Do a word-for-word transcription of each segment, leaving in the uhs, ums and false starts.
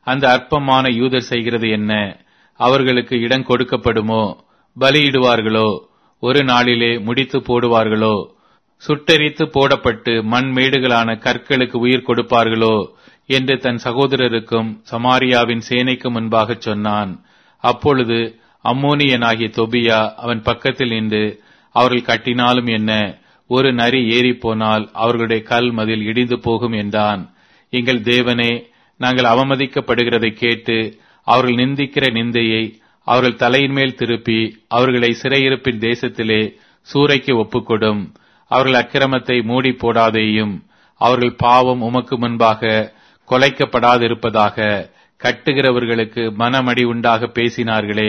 அந்த அற்பமான யூதர் செய்கிறது என்ன? அவர்களுக்கு இடம் கொடுக்கப்படுமோ? பலியிடுவார்களோ? ஒரு நாளிலே முடித்து போடுவார்களோ? சுட்டெரித்து போடப்பட்டு மண் மேடுகளான கற்களுக்கு உயிர் கொடுப்பார்களோ என்று தன் சகோதரருக்கும் சமாரியாவின் சேனைக்கு முன்பாக சொன்னான். அப்பொழுது அம்மோனியனாகிய தொபியா அவன் பக்கத்தில் நின்று, அவர்கள் கட்டினாலும் என்ன, ஒரு நரி ஏறி போனால் அவர்களுடைய கல் மதில் இடிந்து போகும் என்றான். எங்கள் தேவனே, நாங்கள் அவமதிக்கப்படுகிறதை கேட்டு அவர்கள் நிந்திக்கிற நிந்தையை அவர்கள் தலையின் மேல் திருப்பி அவர்களை சிறையிருப்பின் தேசத்திலே சூறைக்கு ஒப்புக்கொடும். அவர்கள் அக்கிரமத்தை மூடி போடாதேயும். அவர்கள் பாவம் உமக்கு முன்பாக கொலைக்கப்படாதிருப்பதாக. கட்டுகிறவர்களுக்கு மனமடி உண்டாக பேசினார்களே.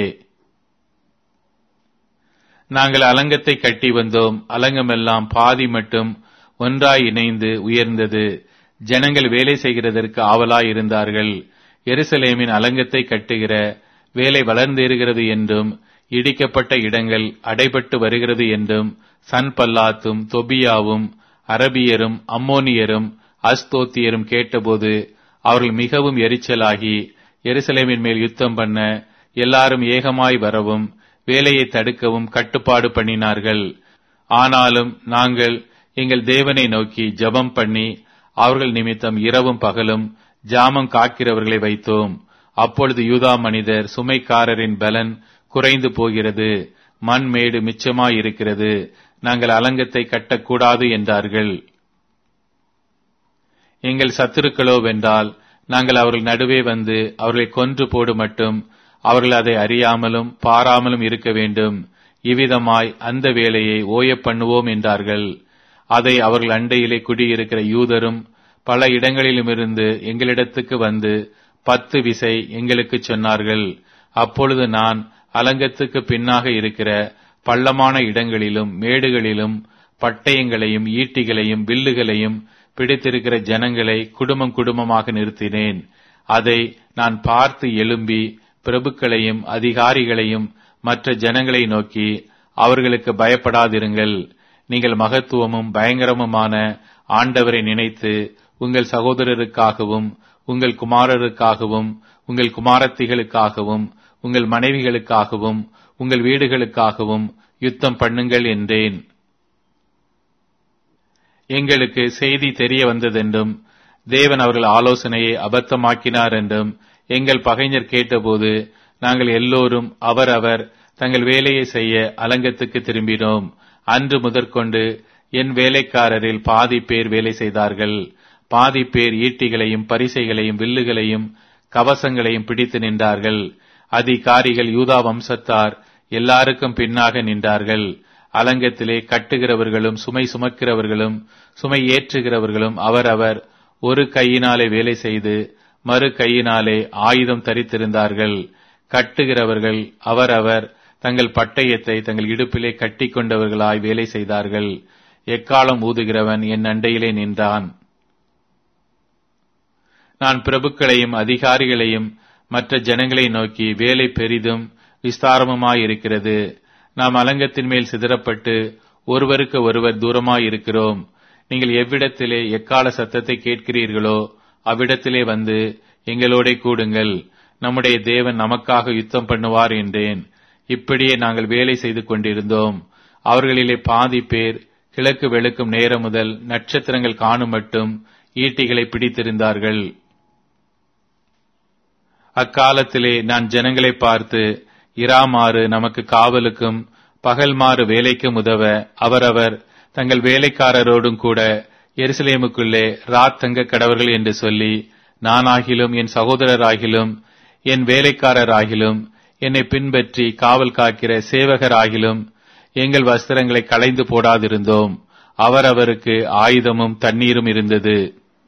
நாங்கள் அலங்கத்தை கட்டி வந்தோம். அலங்கமெல்லாம் பாதி மட்டும் ஒன்றாய் இணைந்து உயர்ந்தது. ஜனங்கள் வேலை செய்கிறதற்கு ஆவலாய் இருந்தார்கள். எருசலேமின் அலங்கத்தை கட்டுகிற வேலை வளர்ந்தேறுகிறது என்றும் இடிக்கப்பட்ட இடங்கள் அடைபட்டு வருகிறது என்றும் சன்பல்லாத்தும் தொபியாவும் அரபியரும் அம்மோனியரும் அஸ்தோத்தியரும் கேட்டபோது அவர்கள் மிகவும் எரிச்சலாகி எருசலேமின் மேல் யுத்தம் பண்ண எல்லாரும் ஏகமாய் வரவும் வேலையை தடுக்கவும் கட்டுப்பாடு பண்ணினார்கள். ஆனாலும் நாங்கள் எங்கள் தேவனை நோக்கி ஜெபம் பண்ணி அவர்கள் நிமித்தம் இரவும் பகலும் ஜாமம் காக்கிறவர்களை வைத்தோம். அப்பொழுது யூதா மனிதர், சுமைக்காரரின் பலன் குறைந்து போகிறது, மண் மேடு மிச்சமாயிருக்கிறது, நாங்கள் அலங்கத்தை கட்டக்கூடாது என்றார்கள். எங்கள் சத்துருக்களோ வென்றால் நாங்கள் அவர்கள் நடுவே வந்து அவர்களை கொன்று போடு மட்டும் அவர்கள் அதை அறியாமலும் பாராமலும் இருக்க வேண்டும். இவ்விதமாய் அந்த வேலையை ஓய பண்ணுவோம் என்றார்கள். அதை அவர்கள் அண்டையிலே குடியிருக்கிற யூதரும் பல இடங்களிலுமிருந்து எங்களிடத்துக்கு வந்து பத்து விசை எங்களுக்கு சொன்னார்கள். அப்பொழுது நான் அலங்கத்துக்கு பின்னாக இருக்கிற பள்ளமான இடங்களிலும் மேடுகளிலும் பட்டயங்களையும் ஈட்டிகளையும் வில்லுகளையும் பிடித்திருக்கிற ஜனங்களை குடும்பம் குடும்பமாக நிறுத்தினேன். அதை நான் பார்த்து எழும்பி பிரபுக்களையும் அதிகாரிகளையும் மற்ற ஜனங்களை நோக்கி, அவர்களுக்கு பயப்படாதிருங்கள். நீங்கள் மகத்துவமும் பயங்கரமுமான ஆண்டவரை நினைத்து உங்கள் சகோதரருக்காகவும் உங்கள் குமாரருக்காகவும் உங்கள் குமாரத்திகளுக்காகவும் உங்கள் மனைவிகளுக்காகவும் உங்கள் வீடுகளுக்காகவும் யுத்தம் பண்ணுங்கள் என்றேன். எங்களுக்கு செய்தி தெரிய வந்ததென்றும் தேவன் அவர்கள் ஆலோசனையை அபத்தமாக்கினார் என்றும் எங்கள் பகைஞர் கேட்டபோது நாங்கள் எல்லோரும் அவரவர் தங்கள் வேலையை செய்ய அலங்கத்துக்கு திரும்பினோம். அன்று முதற்கொண்டு என் வேலைக்காரரில் பாதி பேர் வேலை செய்தார்கள். பாதி பேர் ஈட்டிகளையும் பரிசைகளையும் வில்லுகளையும் கவசங்களையும் பிடித்து நின்றார்கள். அதிகாரிகள் யூதா வம்சத்தார் எல்லாருக்கும் பின்னாக நின்றார்கள். அலங்கத்திலே கட்டுகிறவர்களும் சுமை சுமக்கிறவர்களும் சுமை ஏற்றுகிறவர்களும் அவரவர் ஒரு கையினாலே வேலை செய்து மறு கையினாலே ஆயுதம் தரித்திருந்தார்கள். கட்டுகிறவர்கள் அவரவர் தங்கள் பட்டயத்தை தங்கள் இடுப்பிலே கட்டி கொண்டவர்களாய் வேலை செய்தார்கள். எக்காலம் ஊதுகிறவன் என் அண்டையிலே நின்றான். நான் பிரபுக்களையும் அதிகாரிகளையும் மற்ற ஜனங்களை நோக்கி, வேலை பெரிதும் விஸ்தாரமுமாயிருக்கிறது. நாம் அலங்கத்தின் மேல் சிதறப்பட்டு ஒருவருக்கு ஒருவர் தூரமாயிருக்கிறோம். நீங்கள் எவ்விடத்திலே எக்கால சத்தத்தை கேட்கிறீர்களோ அவ்விடத்திலே வந்து எங்களோட கூடுங்கள். நம்முடைய தேவன் நமக்காக யுத்தம் பண்ணுவார் என்றேன். இப்படியே நாங்கள் வேலை செய்து கொண்டிருந்தோம். அவர்களிலே பாதி பேர் கிழக்கு வெளுக்கும் நேரம் முதல் நட்சத்திரங்கள் காணும் மட்டும் ஈட்டிகளை பிடித்திருந்தார்கள். அக்காலத்திலே நான் ஜனங்களை பார்த்து, இராமாறு நமக்கு காவலுக்கும் பகல்மாறு வேலைக்கும் உதவ அவரவர் தங்கள் வேலைக்காரரோடும் கூட எருசலேமுக்குள்ளே ராத் தங்க கடவர்கள் என்று சொல்லி, நானாகிலும் என் சகோதரராகிலும் என் வேலைக்காரராகிலும் என்னை பின்பற்றி காவல் காக்கிற சேவகராகிலும் எங்கள் வஸ்திரங்களை களைந்து போடாதிருந்தோம். அவரவருக்கு ஆயுதமும் தண்ணீரும் இருந்தது.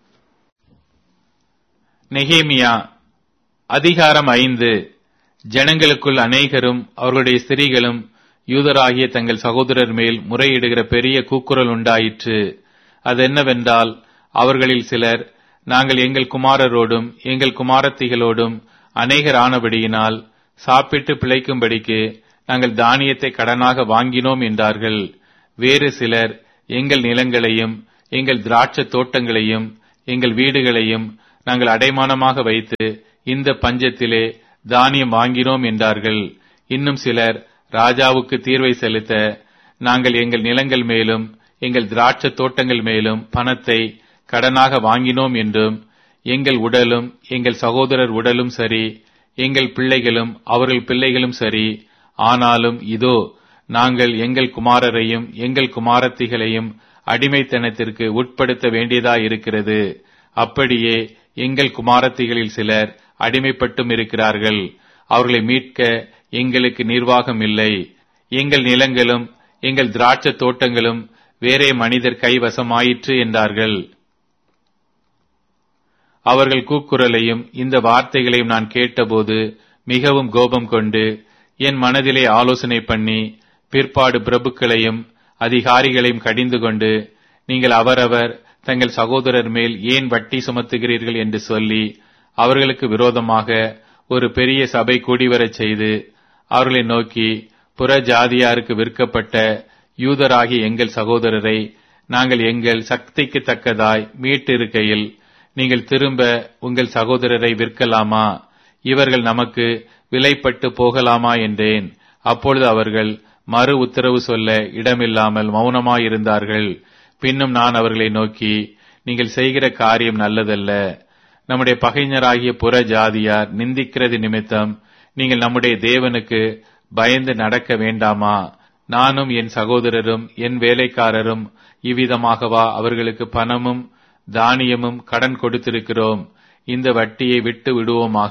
நெகேமியா அதிகாரம் ஐந்து. ஜனங்களுக்குள் அநேகரும் அவர்களுடைய ஸ்திரீகளும் யூதராகிய தங்கள் சகோதரர் மேல் முறையிடுகிற பெரிய கூக்குரல் உண்டாயிற்று. அதென்னவென்றால், அவர்களில் சிலர், நாங்கள் எங்கள் குமாரரோடும் எங்கள் குமாரத்திகளோடும் அநேகர் ஆனபடியினால் சாப்பிட்டு பிழைக்கும்படிக்கு நாங்கள் தானியத்தை கடனாக வாங்கினோம் என்றார்கள். வேறு சிலர், எங்கள் நிலங்களையும் எங்கள் திராட்சை தோட்டங்களையும் எங்கள் வீடுகளையும் நாங்கள் அடைமானமாக வைத்து இந்த பஞ்சத்திலே தானியம் வாங்கினோம் என்றார்கள். இன்னும் சிலர், ராஜாவுக்கு தீர்வை செலுத்த நாங்கள் எங்கள் நிலங்கள் மேலும் எங்கள் திராட்சை தோட்டங்கள் மேலும் பணத்தை கடனாக வாங்கினோம் என்றும், எங்கள் உடலும் எங்கள் சகோதரர் உடலும் சரி, எங்கள் பிள்ளைகளும் அவர்கள் பிள்ளைகளும் சரி, ஆனாலும் இதோ நாங்கள் எங்கள் குமாரரையும் எங்கள் குமாரத்திகளையும் அடிமைத்தனத்திற்கு உட்படுத்த வேண்டியதாயிருக்கிறது. அப்படியே எங்கள் குமாரத்திகளில் சிலர் அடிமைப்பட்டும் இருக்கிறார்கள். அவர்களை மீட்க எங்களுக்கு நிர்வாகம் இல்லை. எங்கள் நிலங்களும் எங்கள் திராட்சை தோட்டங்களும் வேறே மனிதர் கைவசமாயிற்று என்றார்கள். அவர்கள் கூக்குரலையும் இந்த வார்த்தைகளையும் நான் கேட்டபோது மிகவும் கோபம் கொண்டு என் மனதிலே ஆலோசனை பண்ணி பிற்பாடு பிரபுக்களையும் அதிகாரிகளையும் கடிந்து கொண்டு, நீங்கள் அவரவர் தங்கள் சகோதரர் மேல் ஏன் வட்டி சுமத்துகிறீர்கள் என்று சொல்லி அவர்களுக்கு விரோதமாக ஒரு பெரிய சபை கூடிவரச் செய்து அவர்களை நோக்கி, புற ஜாதியாருக்கு விற்கப்பட்ட யூதராகிய எங்கள் சகோதரரை நாங்கள் எங்கள் சக்திக்கு தக்கதாய் மீட்டிருக்கையில் நீங்கள் திரும்ப உங்கள் சகோதரரை விற்கலாமா? இவர்கள் நமக்கு விலைப்பட்டு போகலாமா என்றேன். அப்பொழுது அவர்கள் மறு உத்தரவு சொல்ல இடமில்லாமல் மௌனமாயிருந்தார்கள். பின்னும் நான் அவர்களை நோக்கி, நீங்கள் செய்கிற காரியம் நல்லதல்ல. நம்முடைய பகைஞராகிய புற ஜாதியார் நிந்திக்கிறது நிமித்தம் நீங்கள் நம்முடைய தேவனுக்கு பயந்து நடக்க வேண்டாமா? நானும் என் சகோதரரும் என் வேலைக்காரரும் இவ்விதமாகவா அவர்களுக்கு பணமும் தானியமும் கடன் கொடுத்திருக்கிறோம்? இந்த வட்டியை விட்டு விடுவோமாக.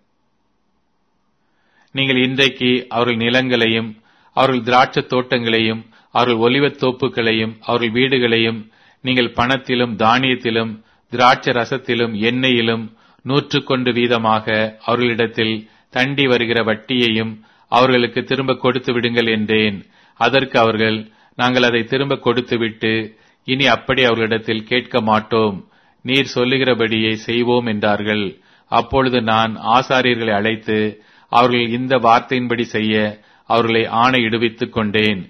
நீங்கள் இன்றைக்கு அவர்கள் நிலங்களையும் அவர்கள் திராட்சை தோட்டங்களையும் அவர்கள் ஒலிவத் தோப்புகளையும் அவர்கள் வீடுகளையும் நீங்கள் பணத்திலும் தானியத்திலும் திராட்சை ரசத்திலும் எண்ணெயிலும் நூற்று கொண்டு வீதமாக அவர்களிடத்தில் தண்டி வருகிற வட்டியையும் அவர்களுக்கு திரும்ப கொடுத்து விடுங்கள் என்றேன். அதற்கு அவர்கள், நாங்கள் அதை திரும்ப கொடுத்துவிட்டு இனி அப்படி அவர்களிடத்தில் கேட்க மாட்டோம், நீர் சொல்லுகிறபடியே செய்வோம் என்றார்கள். அப்பொழுது நான் ஆசாரியர்களை அழைத்து அவர்கள் இந்த வார்த்தையின்படி செய்ய அவர்களை ஆணையிடுவித்துக் கொண்டேன்.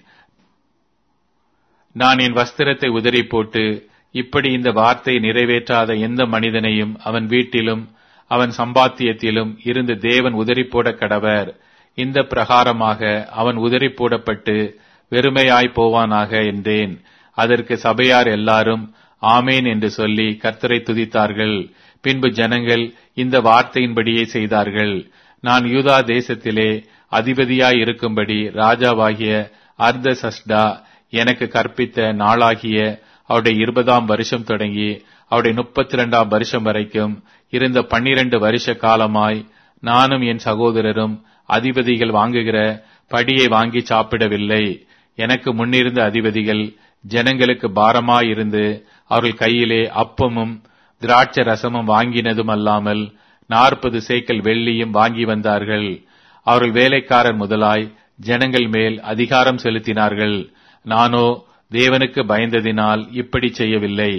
நான் என் வஸ்திரத்தை உதறி போட்டு, இப்படி இந்த வார்த்தையை நிறைவேற்றாத எந்த மனிதனையும் அவன் வீட்டிலும் அவன் சம்பாத்தியத்திலும் இருந்து தேவன் உதறி போட கடவர். இந்த பிரகாரமாக அவன் உதறி போடப்பட்டு வெறுமையாய் போவானாக என்றேன். அதற்கு சபையார் எல்லாரும் ஆமேன் என்று சொல்லி கர்த்தரை துதித்தார்கள். பின்பு ஜனங்கள் இந்த வார்த்தையின்படியே செய்தார்கள். நான் யூதா தேசத்திலே அதிபதியாய் இருக்கும்படி ராஜாவாகிய அர்தசஷ்டா எனக்கு கற்பித்த நாளாகிய அவருடைய இருபதாம் வருஷம் தொடங்கி அவருடைய முப்பத்தி இரண்டாம் வருஷம் வரைக்கும் இருந்த பன்னிரண்டு வருஷ காலமாய் நானும் என் சகோதரரும் அதிபதிகள் வாங்குகிற படியை வாங்கி சாப்பிடவில்லை. எனக்கு முன்னிருந்த அதிபதிகள் ஜனங்களுக்கு பாரமாயிருந்து அவர்கள் கையிலே அப்பமும் திராட்சை ரசமும் வாங்கினதும் அல்லாமல் நாற்பது சேக்கல் வெள்ளியும் வாங்கி வந்தார்கள். அவர்கள் வேலைக்காரர் முதலாய் ஜனங்கள் மேல் அதிகாரம் செலுத்தினார்கள். நானோ தேவனுக்கு பயந்ததினால் இப்படி செய்யவில்லை.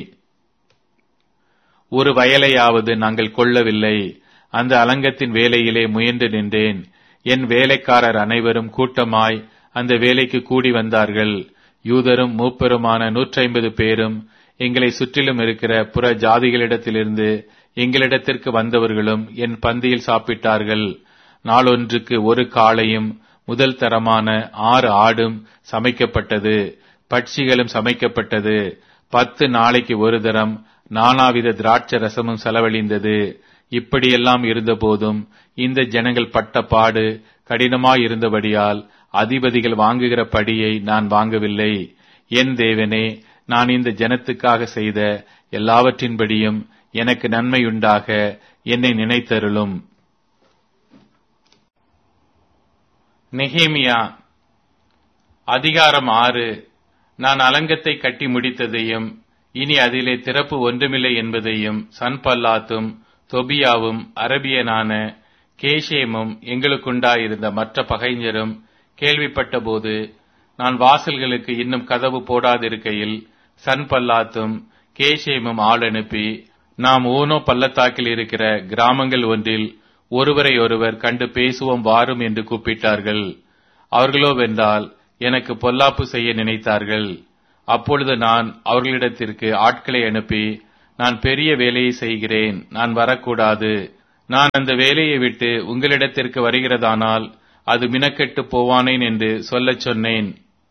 ஒரு வயலையாவது நாங்கள் கொள்ளவில்லை. அந்த அலங்கத்தின் வேலையிலே முயன்று நின்றேன். என் வேலைக்காரர் அனைவரும் கூட்டமாய் அந்த வேலைக்கு கூடி வந்தார்கள். யூதரும் மூப்பருமான நூற்றி ஐம்பது பேரும் எங்களை சுற்றிலும் இருக்கிற புற ஜாதிகளிடத்திலிருந்து எங்களிடத்திற்கு வந்தவர்களும் என் பந்தியில் சாப்பிட்டார்கள். நாளொன்றுக்கு ஒரு காளையும் முதல் தரமான ஆறு ஆடும் சமைக்கப்பட்டது, பட்சிகளும் சமைக்கப்பட்டது. பத்து நாளைக்கு ஒரு தரம் நானாவித திராட்சை ரசமும் செலவழிந்தது. இப்படியெல்லாம் இருந்த போதும் இந்த ஜனங்கள் பட்ட பாடு கடினமாயிருந்தபடியால் அதிபதிகள் வாங்குகிற படியை நான் வாங்கவில்லை. என் தேவனே, நான் இந்த ஜனத்துக்காக செய்த எல்லாவற்றின்படியும் எனக்கு நன்மையுண்டாக என்னை நினைத்தருளும். நெகேமியா அதிகாரம் ஆறு. நான் அலங்கத்தை கட்டி முடித்ததையும் இனி அதிலே திறப்பு ஒன்றுமில்லை என்பதையும் சன்பல்லாத்தும் தொபியாவும் அரபியனான கேஷேமும் எங்களுக்குண்டாயிருந்த மற்ற பகைஞரும் கேள்விப்பட்டபோது, நான் வாசல்களுக்கு இன்னும் கதவு போடாதிருக்கையில் சன்பல்லாத்தும் கேஷேமும் ஆள் அனுப்பி, நாம் ஊனோ பள்ளத்தாக்கில் இருக்கிற கிராமங்கள் ஒன்றில் ஒருவரை ஒருவர் கண்டு பேசுவோம் வாரும் என்று கூப்பிட்டார்கள். அவர்களோ வென்றால் எனக்கு பொல்லாப்பு செய்ய நினைத்தார்கள். அப்பொழுது நான் அவர்களிடத்திற்கு ஆட்களை அனுப்பி, நான் பெரிய வேலையை செய்கிறேன், நான் வரக்கூடாது. நான் அந்த வேலையை விட்டு உங்களிடத்திற்கு வருகிறதானால் அது மினக்கெட்டு போவானேன் என்று சொல்லச் சொன்னேன்.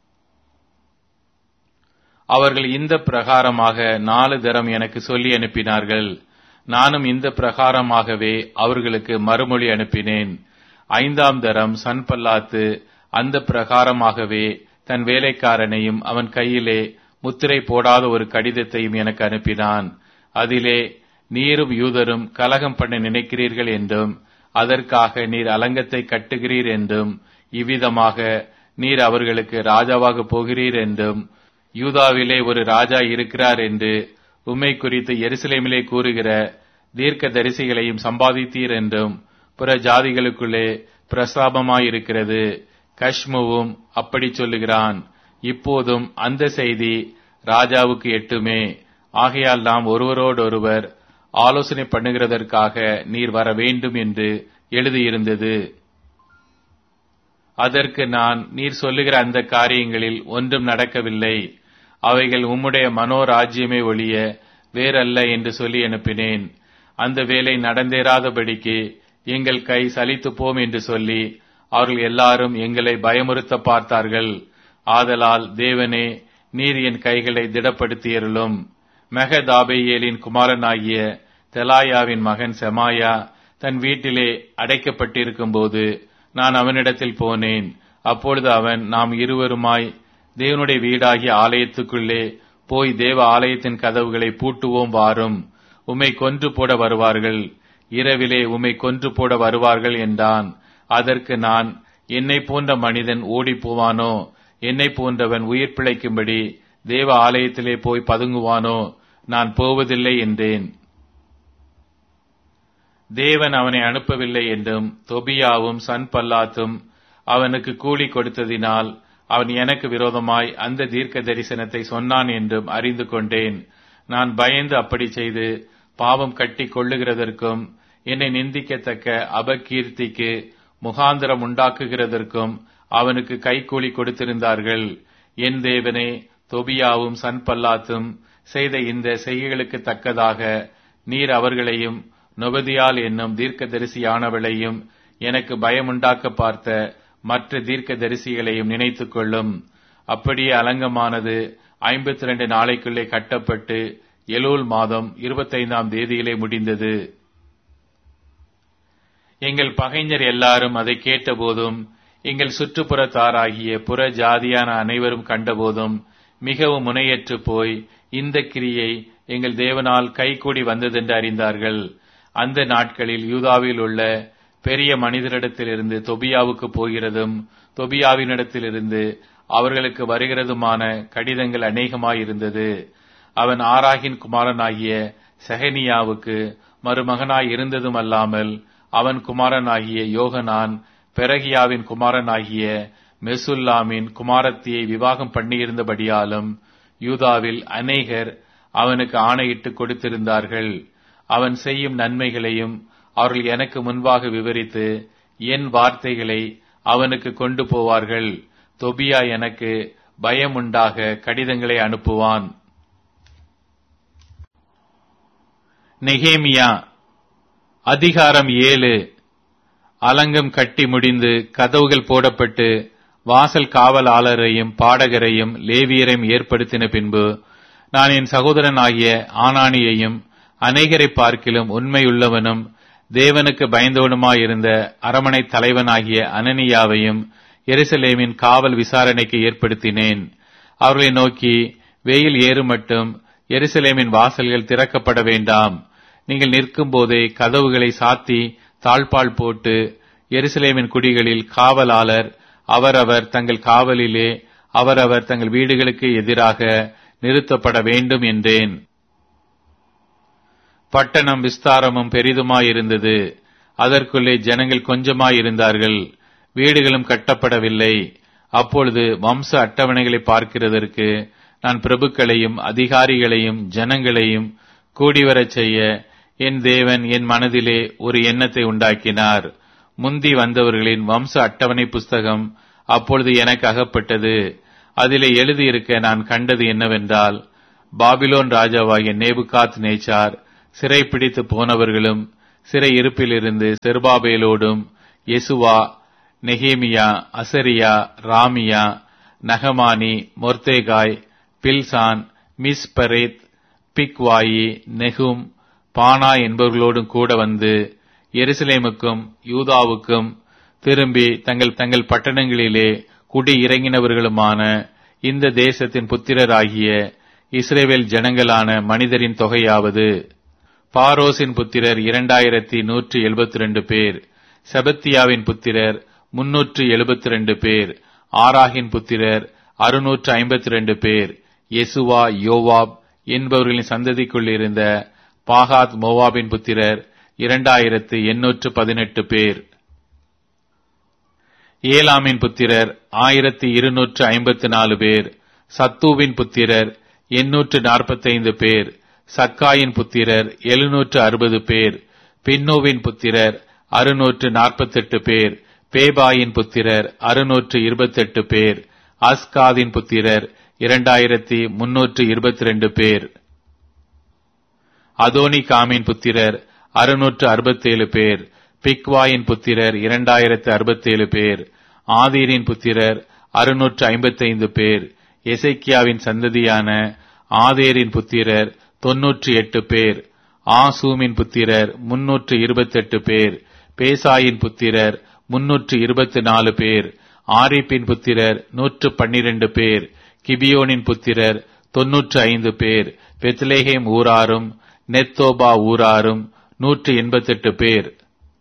அவர்கள் இந்த பிரகாரமாக நாலு தரம் எனக்கு சொல்லி அனுப்பினார்கள். நானும் இந்த பிரகாரமாகவே அவர்களுக்கு மறுமொழி அனுப்பினேன். ஐந்தாம் தரம் சன்பல்லாத்து அந்த பிரகாரமாகவே தன் வேலைக்காரனையும் அவன் கையிலே முத்திரை போடாத ஒரு கடிதத்தையும் எனக்கு அனுப்பினான். அதிலே, நீரும் யூதரும் கலகம் பண்ண நினைக்கிறீர்கள் என்றும் அதற்காக நீர் அலங்கத்தை கட்டுகிறீர் என்றும் இவ்விதமாக நீர் அவர்களுக்கு ராஜாவாக போகிறீர் என்றும் யூதாவிலே ஒரு ராஜா இருக்கிறார் என்று உம்மை குறித்து எருசலேமிலே கூறுகிற தீர்க்க தரிசிகளையும் சம்பாதித்தீர் என்றும் புற ஜாதிகளுக்குள்ளே பிரஸ்தாபமாயிருக்கிறது. கஷ்முவும் அப்படி சொல்லுகிறான். இப்போதும் அந்த செய்தி ராஜாவுக்கு எட்டுமே. ஆகையால் நாம் ஒருவரோடொருவர் ஆலோசனை பண்ணுகிறதற்காக நீர் வர வேண்டும் என்று எழுதியிருந்தது. அதற்கு நான், நீர் சொல்லுகிற அந்த காரியங்களில் ஒன்றும் நடக்கவில்லை, அவைகள் உம்முடைய மனோராஜ்யமே ஒழிய வேறல்ல என்று சொல்லி அனுப்பினேன். அந்த வேலை நடந்தேறாதபடிக்கு எங்கள் கை சலித்து போம் என்று சொல்லி அவர்கள் எல்லாரும் எங்களை பயமுறுத்த பார்த்தார்கள். ஆதலால் தேவனே, நீர் என் கைகளை திடப்படுத்தியருளும். மெகதாபேயேலின் குமாரனாகிய தெலாயாவின் மகன் செமாயா தன் வீட்டிலே அடைக்கப்பட்டிருக்கும் போது நான் அவனிடத்தில் போனேன். அப்பொழுது அவன், நாம் இருவருமாய் தேவனுடைய வீடாகிய ஆலயத்துக்குள்ளே போய் தேவ ஆலயத்தின் கதவுகளை பூட்டுவோம், வாரும், உம்மை கொன்று போட வருவார்கள், இரவிலே உம்மை கொன்று போட வருவார்கள் என்றான். அதற்கு நான், என்னை போன்ற மனிதன் ஓடி போவானோ? என்னை போன்றவன் உயிர் பிழைக்கும்படி தேவ ஆலயத்திலே போய் பதுங்குவானோ? நான் போவதில்லை என்றேன். தேவன் அவனை அனுப்பவில்லை என்றும் தொபியாவும் சன்பல்லாத்தும் அவனுக்கு கூலி கொடுத்ததினால் அவன் எனக்கு விரோதமாய் அந்த தீர்க்க தரிசனத்தை சொன்னான் என்றும் அறிந்து கொண்டேன். நான் பயந்து அப்படி செய்து பாவம் கட்டி கொள்ளுகிறதற்கும் என்னை நிந்திக்கத்தக்க அபகீர்த்திக்கு முகாந்திரம் உண்டாக்குகிறதற்கும் அவனுக்கு கைக்கூலி கொடுத்திருந்தார்கள். என் தேவனே, தொபியாவும் சன்பல்லாத்தும் செய்த இந்த செய்கைகளுக்கு தக்கதாக நீர் அவர்களையும் நொபதியால் என்னும் தீர்க்க தரிசியானவளையும் எனக்கு பயமுண்டாக்க பார்த்த மற்ற தீர்க்க தரிசிகளையும் நினைத்துக் கொள்ளும். அப்படியே அலங்கமானது ஐம்பத்தி இரண்டு நாளைக்குள்ளே கட்டப்பட்டு எலூல் மாதம் இருபத்தைந்தாம் தேதியிலே முடிந்தது. எங்கள் பகைஞர் எல்லாரும் அதை கேட்டபோதும் எங்கள் சுற்றுப்புறத்தாராகிய புற ஜாதியான அனைவரும் கண்டபோதும் மிகவும் முனையற்று போய் இந்த கிரியை எங்கள் தேவனால் கைகூடி வந்ததென்று அறிந்தார்கள். அந்த நாட்களில் யூதாவில் உள்ள பெரிய மனிதரிடத்திலிருந்து தொபியாவுக்கு போகிறதும் தொபியாவினிடத்திலிருந்து அவர்களுக்கு வருகிறதுமான கடிதங்கள் அநேகமாயிருந்தது. அவன் ஆராகின் குமாரனாகிய செகனியாவுக்கு மருமகனாய் இருந்ததும் அல்லாமல் அவன் குமாரனாகிய யோகனான் பெரகியாவின் குமாரனாகிய மெசுல்லாமின் குமாரத்தியை விவாகம் பண்ணியிருந்தபடியாலும் யூதாவில் அநேகர் அவனுக்கு ஆணையிட்டு கொடுத்திருந்தார்கள். அவன் செய்யும் நன்மைகளையும் அவர்கள் எனக்கு முன்பாக விவரித்து என் வார்த்தைகளை அவனுக்கு கொண்டு போவார்கள். தொபியா எனக்கு பயமுண்டாக கடிதங்களை அனுப்புவான். நெகேமியா அதிகாரம் ஏழு. அலங்கம் கட்டி முடிந்து கதவுகள் போடப்பட்டு வாசல் காவலாளரையும் பாடகரையும் லேவியரையும் ஏற்படுத்தின பின்பு நான் என் சகோதரனாகிய ஆனானியையும் அநேகரை பார்க்கிலும் உண்மையுள்ளவனும் தேவனுக்கு பயந்தவனுமாயிருந்த அரமனை தலைவனாகிய அனனியாவையும் எருசலேமின் காவல் விசாரணைக்கு ஏற்படுத்தினேன். அவர்களை நோக்கி, வெயில் ஏறும் மட்டும் எருசலேமின் வாசல்கள் திறக்கப்பட வேண்டாம். நீங்கள் நிற்கும் போதே கதவுகளை சாத்தி தாழ்பால் போட்டு எருசலேமின் குடிகளில் காவலாளர் அவரவர் தங்கள் காவலிலே அவரவர் தங்கள் வீடுகளுக்கு எதிராக நிறுத்தப்பட வேண்டும் என்றேன். பட்டணம் விஸ்தாரமும் பெரிதுமாயிருந்தது. அதற்குள்ளே ஜனங்கள் கொஞ்சமாயிருந்தார்கள். வீடுகளும் கட்டப்படவில்லை. அப்பொழுது வம்ச அட்டவணைகளை பார்க்கிறதற்கு நான் பிரபுக்களையும் அதிகாரிகளையும் ஜனங்களையும் கூடிவரச் செய்ய என் தேவன் என் மனதிலே ஒரு எண்ணத்தை உண்டாக்கினார். முந்தி வந்தவர்களின் வம்ச அட்டவணை புஸ்தகம் அப்பொழுது எனக்கு அகப்பட்டது. அதிலே எழுதியிருக்க நான் கண்டது என்னவென்றால், பாபிலோன் ராஜாவாகிய நேபுகாத் நேச்சார் சிறைப்பிடித்து போனவர்களும் சிறை இருப்பிலிருந்து செருபாபேலோடும் யெசுவா, நெகேமியா, அசரியா, ராமியா, நகமானி, மொர்தேகாய், பில்சான், மிஸ்பரேத், பிக்வாயி, நெகும், பானா என்பவர்களோடும் கூட வந்து எருசலேமுக்கும் யூதாவுக்கும் திரும்பி தங்கள் தங்கள் பட்டணங்களிலே குடி இறங்கினவர்களுமான இந்த தேசத்தின் புத்திரராகிய இஸ்ரவேல் ஜனங்களான மனிதரின் தொகையாவது: பாரோசின் புத்திரர் இரண்டாயிரத்தி நூற்றி எழுபத்தி ரெண்டு பேர், செபத்தியாவின் புத்திரர் முன்னூற்று எழுபத்தி ரெண்டு பேர், ஆராகின் புத்திரர் அறுநூற்று ஐம்பத்தி ரெண்டு பேர், யெசுவா, யோவாப் என்பவர்களின் சந்ததிக்குள் இருந்த பாகாத் மோவாபின் புத்திரர் இரண்டாயிரத்து எண்ணூற்று பதினெட்டு பேர். ஏலாமின் புத்திரர் ஆயிரத்தி இருநூற்று ஐம்பத்தி நாலு பேர், சத்தூவின் புத்திரர் எண்ணூற்று நாற்பத்தைந்து பேர், சக்காயின் புத்திரர் எழுநூற்று அறுபது பேர், பின்னோவின் புத்திரர் அறுநூற்று நாற்பத்தெட்டு பேர், பேபாயின் புத்திரர் அறுநூற்று இருபத்தெட்டு பேர், அஸ்காதின் புத்திரர் இரண்டாயிரத்தி முன்னூற்று இருபத்தி ரெண்டு பேர், அதோனிகாமின் புத்திரர் அறுநூற்று அறுபத்தேழு பேர், பிக்வாயின் புத்திரர் இரண்டாயிரத்து அறுபத்தேழு பேர், ஆதீரின் புத்திரர் அறுநூற்று ஐம்பத்தைந்து பேர், எசேக்கியாவின் சந்ததியான ஆதேரின் புத்திரர் தொன்னூற்றி எட்டு பேர், ஆசூமின் புத்திரர் முன்னூற்று இருபத்தெட்டு பேர், பேசாயின் புத்திரர் முன்னூற்று இருபத்தி நாலு பேர், ஆரிப்பின் புத்திரர் நூற்று பன்னிரண்டு பேர், கிபியோனின் புத்திரர் தொன்னூற்று ஐந்து பேர், பெத்லேஹேம் ஊராரும் நெத்தோபா ஊராரும் நூற்று எண்பத்தெட்டு பேர்,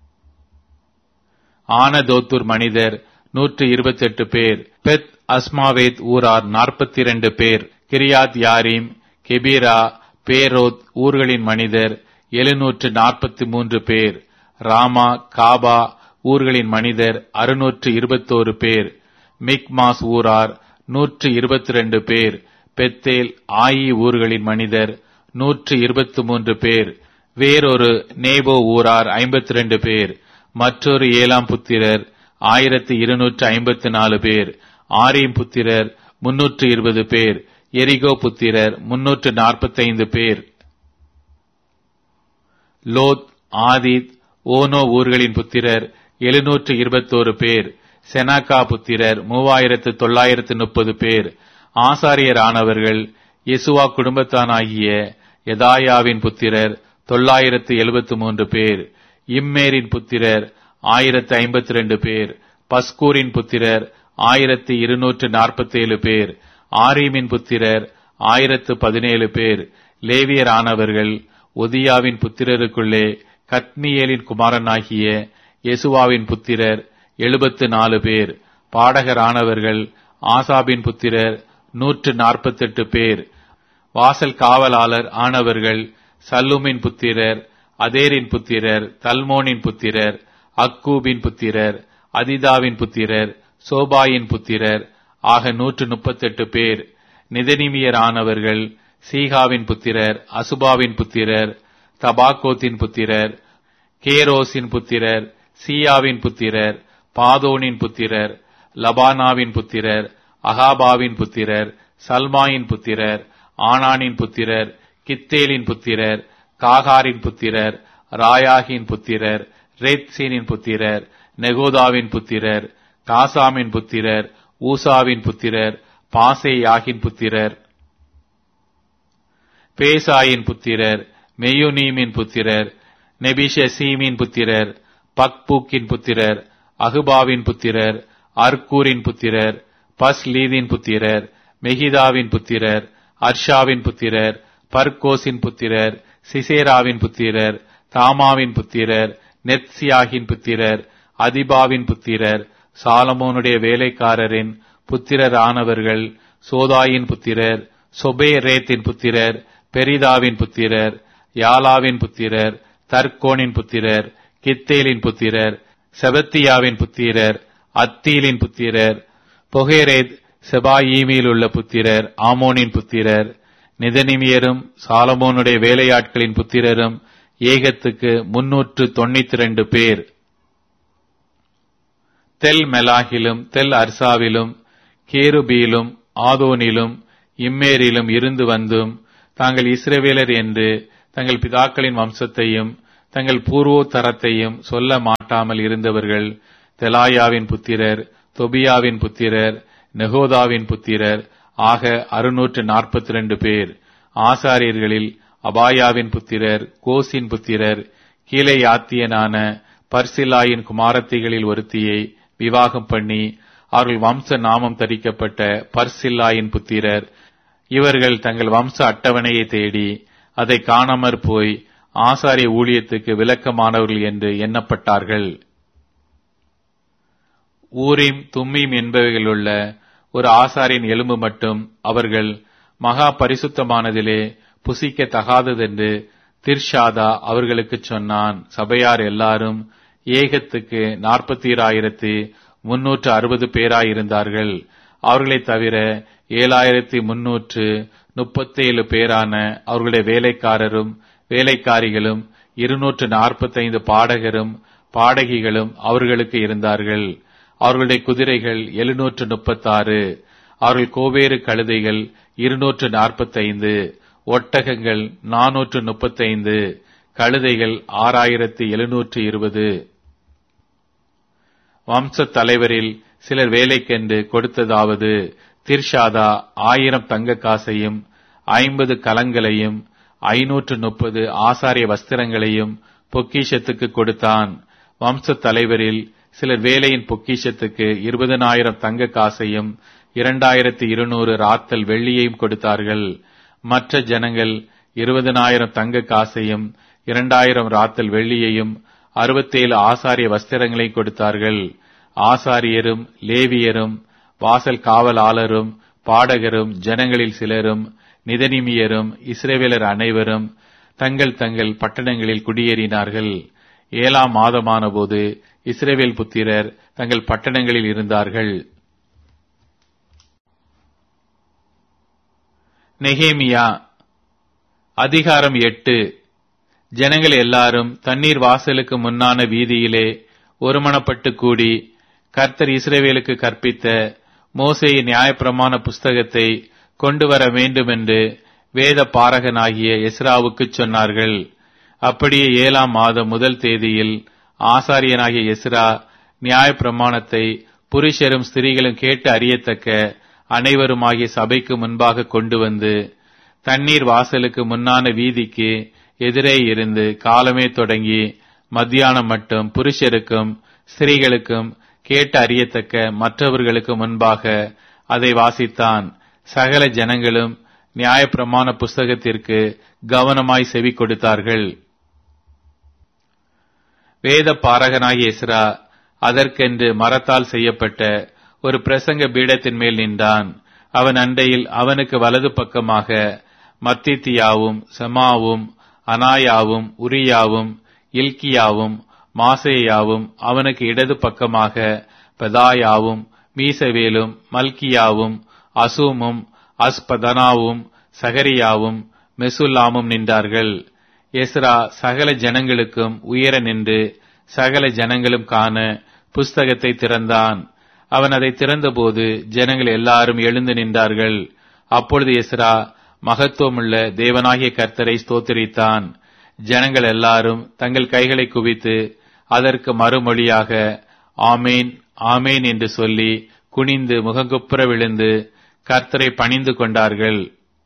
ஆனதோத்தூர் மனிதர் நூற்று இருபத்தெட்டு பேர், பெத் அஸ்மாவேத் ஊரார் நாற்பத்தி இரண்டு பேர், கிரியாத் யாரீம், கெபீரா, பேரோத் ஊர்களின் மனிதர் எழுநூற்று நாற்பத்தி மூன்று பேர், ராமா, காபா ஊர்களின் மனிதர் அறுநூற்று இருபத்தோரு பேர், மிக்மாஸ் ஊரார் நூற்று இருபத்தி ரெண்டு பேர், பெத்தேல், ஆயி ஊர்களின் மனிதர் நூற்று இருபத்தி மூன்று பேர், வேறொரு நேபோ ஊரார் ஐம்பத்தி ரெண்டு பேர், மற்றொரு ஏழாம் புத்திரர் ஆயிரத்தி இருநூற்று ஐம்பத்தி நாலு பேர், ஆரீம் புத்திரர் முன்னூற்று இருபது பேர், எரிகோ புத்திரர் முன்னூற்று நாற்பத்தைந்து பேர், லோத், ஆதித், ஓனோ ஊர்களின் புத்திரர் எழுநூற்று இருபத்தோரு பேர், செனாக்கா புத்திரர் மூவாயிரத்து தொள்ளாயிரத்து முப்பது பேர், ஆசாரியரானவர்கள் யெசுவா குடும்பத்தானாகிய யதாயாவின் புத்திரர் தொள்ளாயிரத்து எழுபத்து மூன்று பேர், இம்மேரின் புத்திரர் ஆயிரத்து ஐம்பத்தி ரெண்டு பேர், பஸ்கூரின் புத்திரர் ஆயிரத்தி இருநூற்று நாற்பத்தேழு பேர், ஆரீமின் புத்திரர் ஆயிரத்து பதினேழு பேர், லேவியரானவர்கள் ஒதியாவின் புத்திரருக்குள்ளே கத்மியேலின் குமாரனாகிய யெசுவாவின் புத்திரர் எழுபத்து நாலு பேர், பாடகரானவர்கள் ஆசாபின் புத்திரர் நூற்று நாற்பத்தெட்டு பேர், வாசல் காவலாளர் ஆனவர்கள் சல்லூமின் புத்திரர், அதேரின் புத்திரர், தல்மோனின் புத்திரர், அக்கூபின் புத்திரர், அதிதாவின் புத்திரர், சோபாயின் புத்திரர் ஆக நூற்று முப்பத்தெட்டு பேர், நிதனிமியரானவர்கள் சீகாவின் புத்திரர், அசுபாவின் புத்திரர், தபாகோத்தின் புத்திரர், கேரோசின் புத்திரர், சீயாவின் புத்திரர், பாதோனின் புத்திரர், லபானாவின் புத்திரர், அகாபாவின் புத்திரர், சல்மாயின் புத்திரர், ஆனானின் புத்திரர், கித்தேலின் புத்திரர், காகாரின் புத்திரர், ராயாகின் புத்திரர், ரேத்சீனின் புத்திரர், நெகோதாவின் புத்திரர், காசாமின் புத்திரர், ஊசாவின் புத்திரர், பாசேயாகின் புத்திரர், பேசாயின் புத்திரர், மெயுனீமின் புத்திரர், நெபிஷசீமின் புத்திரர், பக்பூக்கின் புத்திரர், அகுபாவின் புத்திரர், அர்கூரின் புத்திரர், பஸ்லீதின் புத்திரர், மெகிதாவின் புத்திரர், அர்ஷாவின் புத்திரர், பர்கோசின் புத்திரர், சிசேராவின் புத்திரர், தாமாவின் புத்திரர், நெத்சியாகின் புத்திரர், அதிபாவின் புத்திரர், சாலமோனுடைய வேலைக்காரரின் புத்திரரானவர்கள் சோதாயின் புத்திரர், சொபேரேத்தின் புத்திரர், பெரிதாவின் புத்திரர், யாலாவின் புத்திரர், தர்கோனின் புத்திரர், கித்தேலின் புத்திரர், செபத்தியாவின் புத்திரர், அத்தீலின் புத்திரர், பொகேரேத் செபாயீமில் உள்ள புத்திரர், ஆமோனின் புத்திரர், நிதனிமியரும் சாலமோனுடைய வேலையாட்களின் புத்திரரும் ஏகத்துக்கு முன்னூற்று தொண்ணூத்தி இரண்டு பேர். தெல் மெலாகிலும் தெல் அர்சாவிலும் கேருபீலும் ஆதோனிலும் இம்மேரிலும் இருந்து வந்தும் தாங்கள் இஸ்ரவேலர் என்று தங்கள் பிதாக்களின் வம்சத்தையும் தங்கள் பூர்வோத்தரத்தையும் சொல்ல மாட்டாமல் இருந்தவர்கள் தெலாயாவின் புத்திரர், தொபியாவின் புத்திரர், நெகோதாவின் புத்திரர் ஆக அறுநூற்று நாற்பத்தி இரண்டு பேர். ஆசாரியர்களில் அபாயாவின் புத்திரர், கோசின் புத்திரர், கீலேயாத்தியனான பர்சில்லாயின் குமாரத்திகளில் ஒருத்தியை விவாகம் பண்ணி அவர்கள் வம்ச நாமம் தரிக்கப்பட்ட பர்சில்லாயின் புத்திரர். இவர்கள் தங்கள் வம்ச அட்டவணையை தேடி அதை காணாமற் போய் ஆசாரிய ஊழியத்துக்கு விலக்கமானவர்கள் என்று எண்ணப்பட்டார்கள். ஊரீம் தும்மீம் என்பவைகளுள்ள ஒரு ஆசாரியின் எலும்பு மட்டும் அவர்கள் மகா பரிசுத்தமானதிலே புசிக்க தகாததென்று திர்ஷாதா அவர்களுக்கு சொன்னான். சபையார் எல்லாரும் ஏகத்துக்கு நாற்பத்தி ஆயிரத்தி முன்னூற்று அறுபது பேராயிருந்தார்கள். அவர்களைத் தவிர ஏழாயிரத்தி முன்னூற்று முப்பத்தேழு பேரான அவர்களுடைய வேலைக்காரரும் வேலைக்காரிகளும் இருநூற்று நாற்பத்தைந்து பாடகரும் பாடகிகளும் அவர்களுக்கு இருந்தார்கள். அவர்களுடைய குதிரைகள் எழுநூற்று முப்பத்தாறு, அவர்கள் கோவேறு கழுதைகள் இருநூற்று நாற்பத்தைந்து, ஒட்டகங்கள் நானூற்று முப்பத்தைந்து, கழுதைகள் ஆறாயிரத்தி எழுநூற்று இருபது. வம்ச தலைவரில் சிலர் வேலைக்கென்று கொடுத்ததாவது, திர்ஷாதா ஆயிரம் தங்க காசையும் ஐம்பது கலங்களையும் ஐநூற்று முப்பது ஆசாரிய வஸ்திரங்களையும் பொக்கிஷத்துக்கு கொடுத்தான். வம்ச தலைவரில் சிலர் வேலையின் பொக்கிஷத்துக்கு இருபதனாயிரம் தங்க காசையும் இரண்டாயிரத்தி இருநூறு ராத்தல் வெள்ளியையும் கொடுத்தார்கள். மற்ற ஜனங்கள் இருபதனாயிரம் தங்க காசையும் இரண்டாயிரம் ராத்தல் வெள்ளியையும் அறுபத்தேழு ஆசாரிய வஸ்திரங்களையும் கொடுத்தார்கள். ஆசாரியரும் லேவியரும் வாசல் காவலாளரும் பாடகரும் ஜனங்களில் சிலரும் நிதனிமியரும் இஸ்ரவேலர் அனைவரும் தங்கள் தங்கள் பட்டணங்களில் குடியேறினார்கள். ஏழாம் மாதமான போது இஸ்ரவேல் புத்திரர் தங்கள் பட்டணங்களில் இருந்தார்கள். நெகேமியா அதிகாரம் எட்டு. ஜனங்கள் எல்லாரும் தண்ணீர் வாசலுக்கு முன்னான வீதியிலே ஒருமனப்பட்டு கூடி கர்த்தர் இஸ்ரவேலுக்கு கற்பித்த மோசேயின் நியாயப்பிரமாண புஸ்தகத்தை கொண்டு வர வேண்டுமென்று வேத பாரகனாகிய எஸ்ராவுக்கு சொன்னார்கள். அப்படியே ஏழாம் மாதம் முதல் தேதியில் ஆசாரியனாகிய எஸ்ரா நியாயப்பிரமாணத்தை புருஷரும் ஸ்திரீகளும் கேட்டு அறியத்தக்க அனைவருமாகிய சபைக்கு முன்பாக கொண்டு வந்து தண்ணீர் வாசலுக்கு முன்னான வீதிக்கு எதிரே இருந்து காலமே தொடங்கி மத்தியானம் மட்டும் புருஷருக்கும் ஸ்திரீகளுக்கும் கேட்டு அறியத்தக்க மற்றவர்களுக்கு முன்பாக அதை வாசித்தான். சகல ஜனங்களும் நியாயப்பிரமாண புஸ்தகத்திற்கு கவனமாய் செவி கொடுத்தார்கள். வேத பாரகனாகிய எஸ்ரா அதற்கென்று மரத்தால் செய்யப்பட்ட ஒரு பிரசங்க பீடத்தின் மேல் நின்றான். அவன் அண்டையில் அவனுக்கு வலது பக்கமாக மத்தித்தியாவும் செமாவும் அனாயாவும் உரியாவும் இல்கியாவும் மாசேயாவும், அவனுக்கு இடது பக்கமாக பெதாயாவும் மீசவேலும் மல்கியாவும் அசூமும் அஸ்பதனாவும் சகரியாவும் மெசுல்லாமும் நின்றார்கள். எஸ்ரா சகல ஜனங்களுக்கும் உயர நின்று சகல ஜனங்களும் காண புஸ்தகத்தை திறந்தான். அவன் அதை திறந்தபோது ஜனங்கள் எல்லாரும் எழுந்து நின்றார்கள். அப்பொழுது எஸ்ரா மகத்துவமுள்ள தேவனாகிய கர்த்தரை ஸ்தோத்திரித்தான். ஜனங்கள் எல்லாரும் தங்கள் கைகளை குவித்து அதற்கு மறுமொழியாக ஆமேன் ஆமேன் என்று சொல்லி குனிந்து முகங்குப்புற விழுந்து கர்த்தரை பணிந்து கொண்டார்கள்.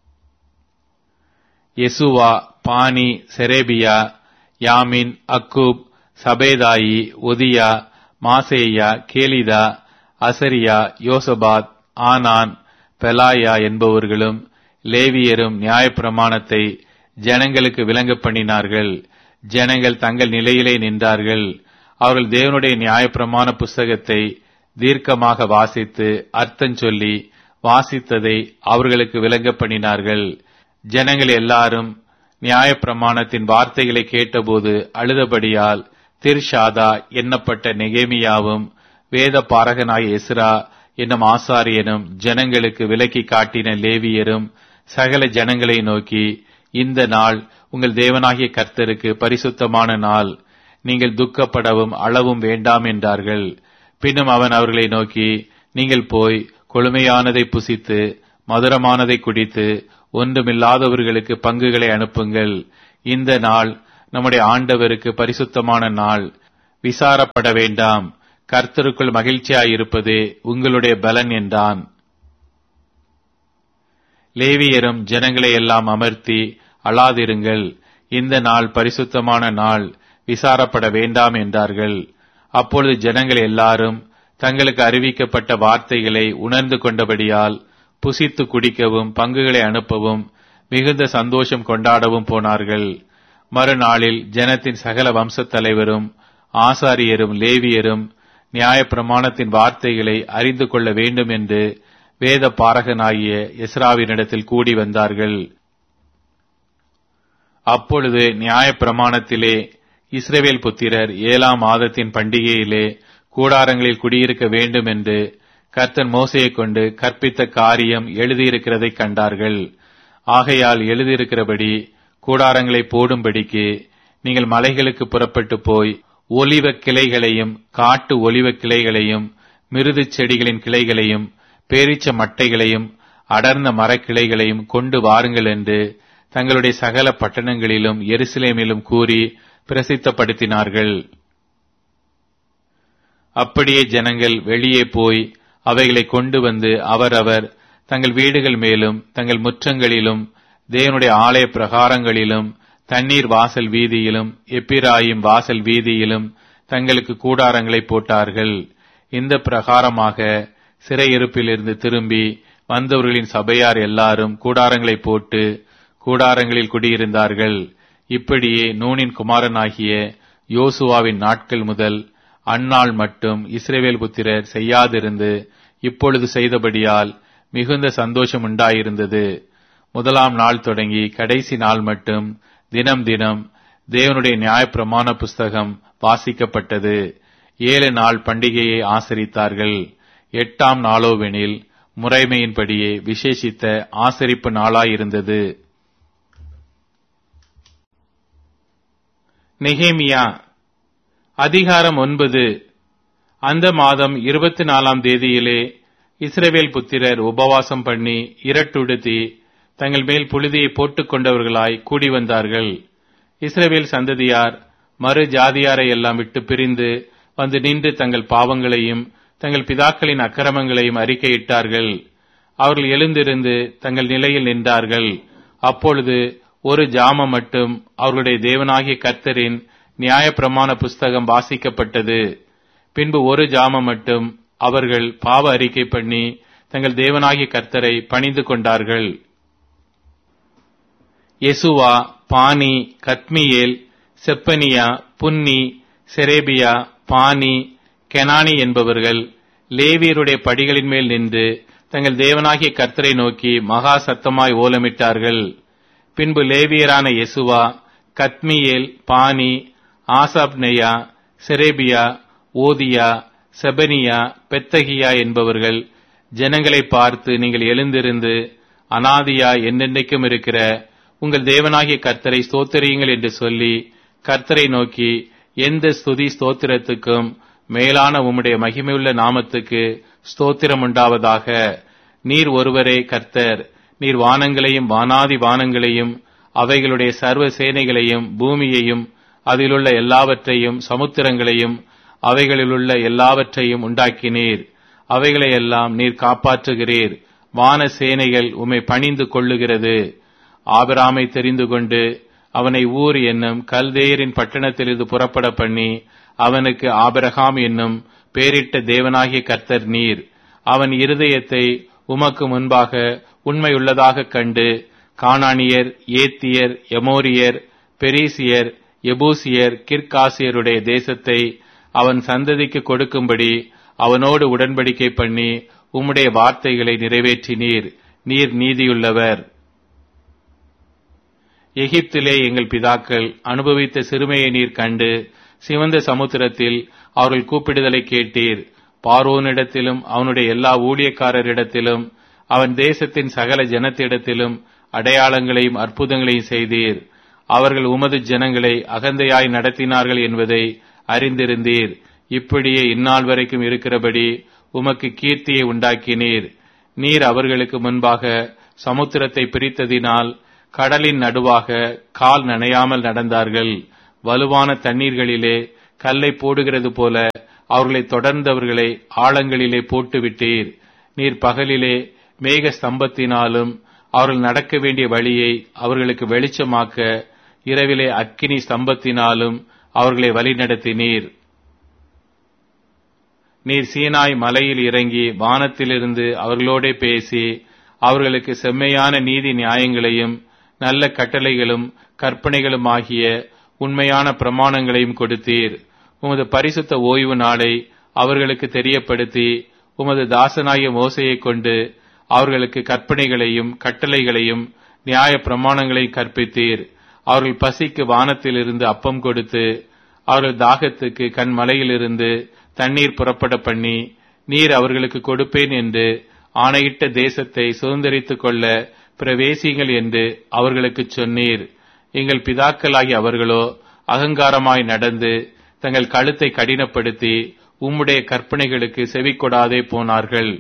யெசுவா, பானி, செரேபியா, யாமின், அக்கூப், சபேதாயி, ஒதியா, மாசேயா, கேலிதா, அசரியா, யோசபாத், ஆனான், பெலாயா என்பவர்களும் லேவியரும் நியாயப்பிரமாணத்தை ஜனங்களுக்கு விளங்க பண்ணினார்கள். ஜனங்கள் தங்கள் நிலையிலே நின்றார்கள். அவர்கள் தேவனுடைய நியாயப்பிரமாண புஸ்தகத்தை தீர்க்கமாக வாசித்து அர்த்தம் சொல்லி வாசித்ததை அவர்களுக்கு விளங்க பண்ணினார்கள். ஜனங்கள் எல்லாரும் நியாயப்பிரமாணத்தின் வார்த்தைகளை கேட்டபோது அழுதபடியால் திர்ஷாதா எண்ணப்பட்ட நெகேமியாவும் வேத பாரகனாகிய எஸ்ரா என்னும் ஆசாரியனும் ஜனங்களுக்கு விலக்கி காட்டின லேவியரும் சகல ஜனங்களை நோக்கி, இந்த நாள் உங்கள் தேவனாகிய கர்த்தருக்கு பரிசுத்தமான நாள், நீங்கள் துக்கப்படவும் அளவும் வேண்டாம் என்றார்கள். பின்னும் அவன் அவர்களை நோக்கி, நீங்கள் போய் கொழுமையானதை புசித்து மதுரமானதை குடித்து ஒன்றுமில்லாதவர்களுக்கு பங்குகளை அனுப்புங்கள். இந்த நாள் நம்முடைய ஆண்டவருக்கு பரிசுத்தமான நாள். விசாரப்பட வேண்டாம். கர்த்தருக்குள் மகிழ்ச்சியாயிருப்பதே உங்களுடைய பலன் என்றான். லேவியரும் ஜனங்களை எல்லாம் அமர்த்தி, அழாதிருங்கள், இந்த நாள் பரிசுத்தமான நாள், விசாரப்பட வேண்டாம் என்றார்கள். அப்பொழுது ஜனங்கள் எல்லாரும் தங்களுக்கு அறிவிக்கப்பட்ட வார்த்தைகளை உணர்ந்து கொண்டபடியால் புசித்து குடிக்கவும் பங்குகளை அனுப்பவும் மிகுந்த சந்தோஷம் கொண்டாடவும் போனார்கள். மறுநாளில் ஜனத்தின் சகல வம்சத் தலைவரும் ஆசாரியரும் லேவியரும் நியாயப்பிரமாணத்தின் வார்த்தைகளை அறிந்து கொள்ள வேண்டும் என்று வேத பாரகனாகிய எஸ்ராவினிடத்தில் கூடி வந்தார்கள். அப்பொழுது நியாயப்பிரமாணத்திலே இஸ்ரவேல் புத்திரர் ஏழாம் மாதத்தின் பண்டிகையிலே கூடாரங்களில் குடியிருக்க வேண்டும் என்று கர்த்தர் மோசேயை கொண்டு கற்பித்த காரியம் எழுதியிருக்கிறதை கண்டார்கள். ஆகையால் எழுதியிருக்கிறபடி கூடாரங்களை போடும்படிக்கு நீங்கள் மலைகளுக்கு புறப்பட்டு போய் ஒலிவ கிளைகளையும் காட்டு ஒலிவ கிளைகளையும் மிருது செடிகளின் கிளைகளையும் பேரீச்ச மட்டைகளையும் அடர்ந்த மரக்கிளைகளையும் கொண்டு வாருங்கள் என்று தங்களுடைய சகல பட்டணங்களிலும் எருசலேமிலும் கூறி பிரசித்தப்படுத்தினார்கள். அப்படியே ஜனங்கள் வெளியே போய் அவைகளை கொண்டு வந்து அவரவர் தங்கள் வீடுகள் மேலும் தங்கள் முற்றங்களிலும் தேவனுடைய ஆலய பிரகாரங்களிலும் தண்ணீர் வாசல் வீதியிலும் எப்பிராயிம் வாசல் வீதியிலும் தங்களுக்கு கூடாரங்களை போட்டார்கள். இந்த பிரகாரமாக சிறையிருப்பிலிருந்து திரும்பி வந்தவர்களின் சபையார் எல்லாரும் கூடாரங்களை போட்டு கூடாரங்களில் குடியிருந்தார்கள். இப்படியே நூனின் குமாரனாகிய யோசுவாவின் நாட்கள் முதல் அந்நாள் மட்டும் இஸ்ரவேல் புத்திரர் செய்யாதிருந்து இப்பொழுது செய்தபடியால் மிகுந்த சந்தோஷம் உண்டாயிருந்தது. முதலாம் நாள் தொடங்கி கடைசி நாள் மட்டும் தினம் தினம் தேவனுடைய நியாயப்பிரமாண புஸ்தகம் வாசிக்கப்பட்டது. ஏழு நாள் பண்டிகையை ஆசரித்தார்கள். எட்டாம் நாளோவெனில் முறைமையின்படியே விசேஷித்த ஆசரிப்பு நாளாயிருந்தது. நெகேமியா அதிகாரம் ஒன்பது. அந்த மாதம் இருபத்தி நாலாம் தேதியிலே இஸ்ரவேல் புத்திரர் உபவாசம் பண்ணி இரட்டுடுத்தி தங்கள் மேல் புழுதியை போட்டுக் கொண்டவர்களாய் கூடி வந்தார்கள். இஸ்ரவேல் சந்ததியார் மறு ஜாதியாரை எல்லாம் விட்டு பிரிந்து வந்து நின்று தங்கள் பாவங்களையும் தங்கள் பிதாக்களின் அக்கிரமங்களையும் அறிக்கையிட்டார்கள். அவர்கள் எழுந்திருந்து தங்கள் நிலையில் நின்றார்கள். அப்பொழுது ஒரு ஜாமம் மட்டும் அவர்களுடைய தேவனாகிய கர்த்தரின் நியாயப்பிரமாண புஸ்தகம் வாசிக்கப்பட்டது. பின்பு ஒரு ஜாமம் மட்டும் அவர்கள் பாவ அறிக்கை பண்ணி தங்கள் தேவனாகிய கர்த்தரை பணிந்து கொண்டார்கள். யெசுவா, பானி, கத்மியேல், செப்பனியா, புன்னி, செரேபியா, பானி, கெனானி என்பவர்கள் லேவியருடைய படிகளின் மேல் நின்று தங்கள் தேவனாகிய கர்த்தரை நோக்கி மகா சத்தமாய் ஓலமிட்டார்கள். பின்பு லேவியரான யெசுவா, கத்மியேல், பானி, ஆசாப்நெயா, செரேபியா, ஓதியா, செபனியா, பெத்தகியா என்பவர்கள் ஜனங்களை பார்த்து, நீங்கள் எழுந்திருந்து அனாதியா என்றென்றைக்கும் இருக்கிற உங்கள் தேவனாகிய கர்த்தரை ஸ்தோத்திரியுங்கள் என்று சொல்லி கர்த்தரை நோக்கி, எந்த ஸ்துதி ஸ்தோத்திரத்துக்கும் மேலான உம்முடைய மகிமையுள்ள நாமத்துக்கு ஸ்தோத்திரம் உண்டாவதாக. நீர் ஒருவரே கர்த்தர். நீர் வானங்களையும் வானாதி வானங்களையும் அவைகளுடைய சர்வ சேனைகளையும் பூமியையும் அதிலுள்ள எல்லாவற்றையும் சமுத்திரங்களையும் அவைகளிலுள்ள எல்லாவற்றையும் உண்டாக்கினீர். அவைகளையெல்லாம் நீர் காப்பாற்றுகிறீர். வான சேனைகள் உம்மை பணிந்து கொள்ளுகிறது. ஆபிராமை தெரிந்து கொண்டு அவனை ஊர் என்னும் கல்தேயரின் பட்டணத்திலிருந்து புறப்பட பண்ணி அவனுக்கு ஆபிரகாம் என்னும் பேரிட்ட தேவனாகிய கர்த்தர் நீர். அவன் இருதயத்தை உமக்கு முன்பாக உண்மையுள்ளதாக கண்டு கானானியர், ஏத்தியர், எமோரியர், பெரிசியர், எபூசியர், கிர்காசியருடைய தேசத்தை அவன் சந்ததிக்கு கொடுக்கும்படி அவனோடு உடன்படிக்கை பண்ணி உம்முடைய வார்த்தைகளை நிறைவேற்றினீர். நீர் நீதியுள்ளவர். எகிப்திலே எங்கள் பிதாக்கள் அனுபவித்த சிறுமையை நீர் கண்டு சிவந்த சமுத்திரத்தில் அவர்கள் கூப்பிடுதலை கேட்டீர். பார்வோனிடத்திலும் அவனுடைய எல்லா ஊழியக்காரரிடத்திலும் அவன் தேசத்தின் சகல ஜனத்திடத்திலும் அடையாளங்களையும் அற்புதங்களையும் செய்தீர். அவர்கள் உமது ஜனங்களை அகந்தையாய் நடத்தினார்கள் என்பதை அறிந்திருந்தீர். இப்படியே இந்நாள் வரைக்கும் இருக்கிறபடி உமக்கு கீர்த்தியை உண்டாக்கினீர். நீர் அவர்களுக்கு முன்பாக சமுத்திரத்தை பிரித்ததினால் கடலின் நடுவாக கால் நனையாமல் நடந்தார்கள். வலுவான தண்ணீர்களிலே கல்லை போடுகிறது போல அவர்களை தொடர்ந்தவர்களை ஆழங்களிலே போட்டுவிட்டீர். நீர் பகலிலே மேக ஸ்தம்பத்தினாலும் அவர்கள் நடக்க வேண்டிய வழியை அவர்களுக்கு வெளிச்சமாக்க இரவிலே அக்கினி ஸ்தம்பத்தினாலும் அவர்களை வழிநடத்தினீர். நீர் சீனாய் மலையில் இறங்கி வானத்திலிருந்து அவர்களோடே பேசி அவர்களுக்கு செம்மையான நீதி நியாயங்களையும் நல்ல கட்டளைகளும் கற்பனைகளும் ஆகிய உண்மையான பிரமாணங்களையும் கொடுத்தீர். உமது பரிசுத்த ஓய்வு நாளை அவர்களுக்கு தெரியப்படுத்தி உமது தாசனாகிய மோசையைக் கொண்டு அவர்களுக்கு கற்பனைகளையும் கட்டளைகளையும் நியாய பிரமாணங்களையும் கற்பித்தீர். அவர்கள் பசிக்கு வானத்திலிருந்து அப்பம் கொடுத்து அவர்கள் தாகத்துக்கு கண்மலையிலிருந்து தண்ணீர் புறப்பட பண்ணி நீர் அவர்களுக்கு கொடுப்பேன் என்று ஆணையிட்ட தேசத்தை சுதந்தரித்துக் கொள்ள பிரவேசிங்கள் என்று அவர்களுக்கு சொன்னீர். எங்கள் பிதாக்களாகி அவர்களோ அகங்காரமாய் நடந்து தங்கள் கழுத்தை கடினப்படுத்தி உம்முடைய கற்பனைகளுக்கு செவி கொடாதே போனார்கள்.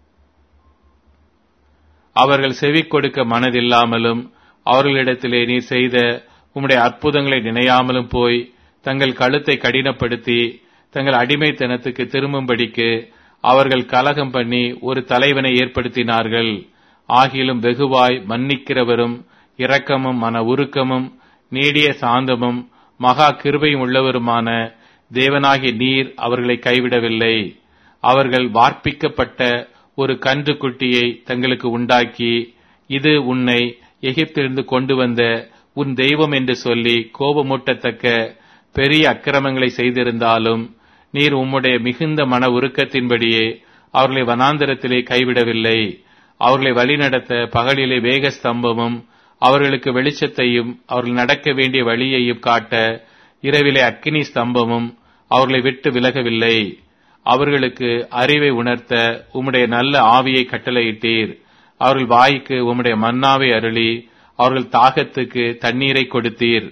அவர்கள் செவி கொடுக்க மனதில்லாமலும் அவர்களிடத்திலே நீர் செய்த உம்முடைய அற்புதங்களை நினையாமலும் போய் தங்கள் கழுத்தை கடினப்படுத்தி தங்கள் அடிமைத்தனத்துக்கு திரும்பும்படிக்கு அவர்கள் கலகம் பண்ணி ஒரு தலைவனை ஏற்படுத்தினார்கள். ஆகிலும் வெகுவாய் மன்னிக்கிறவரும் இரக்கமும் மன உருக்கமும் நீடிய சாந்தமும் மகா கிருபையும் உள்ளவருமான தேவனாகிய நீர் அவர்களை கைவிடவில்லை. அவர்கள் வார்ப்பிக்கப்பட்ட ஒரு கன்று குட்டியை தங்களுக்கு உண்டாக்கி இது உன்னை எகிப்திலிருந்து கொண்டு வந்த உன் தெய்வம் என்று சொல்லி கோபமூட்டத்தக்க பெரிய அக்கிரமங்களை செய்திருந்தாலும் நீர் உம்முடைய மிகுந்த மன உருக்கத்தின்படியே அவர்களை வனாந்தரத்திலே கைவிடவில்லை. அவர்களை வழிநடத்த பகலிலே வேக ஸ்தம்பமும் அவர்களுக்கு வெளிச்சத்தையும் அவர்கள் நடக்க வேண்டிய வழியையும் காட்ட இரவிலே அக்கினி ஸ்தம்பமும் அவர்களை விட்டு விலகவில்லை. அவர்களுக்கு அறிவை உணர்த்த உம்முடைய நல்ல ஆவியை கட்டளையிட்டீர். அவர்கள் வாய்க்கு உம்முடைய மன்னாவை அருளி அவர்கள் தாகத்துக்கு தண்ணீரை கொடுத்தீர்.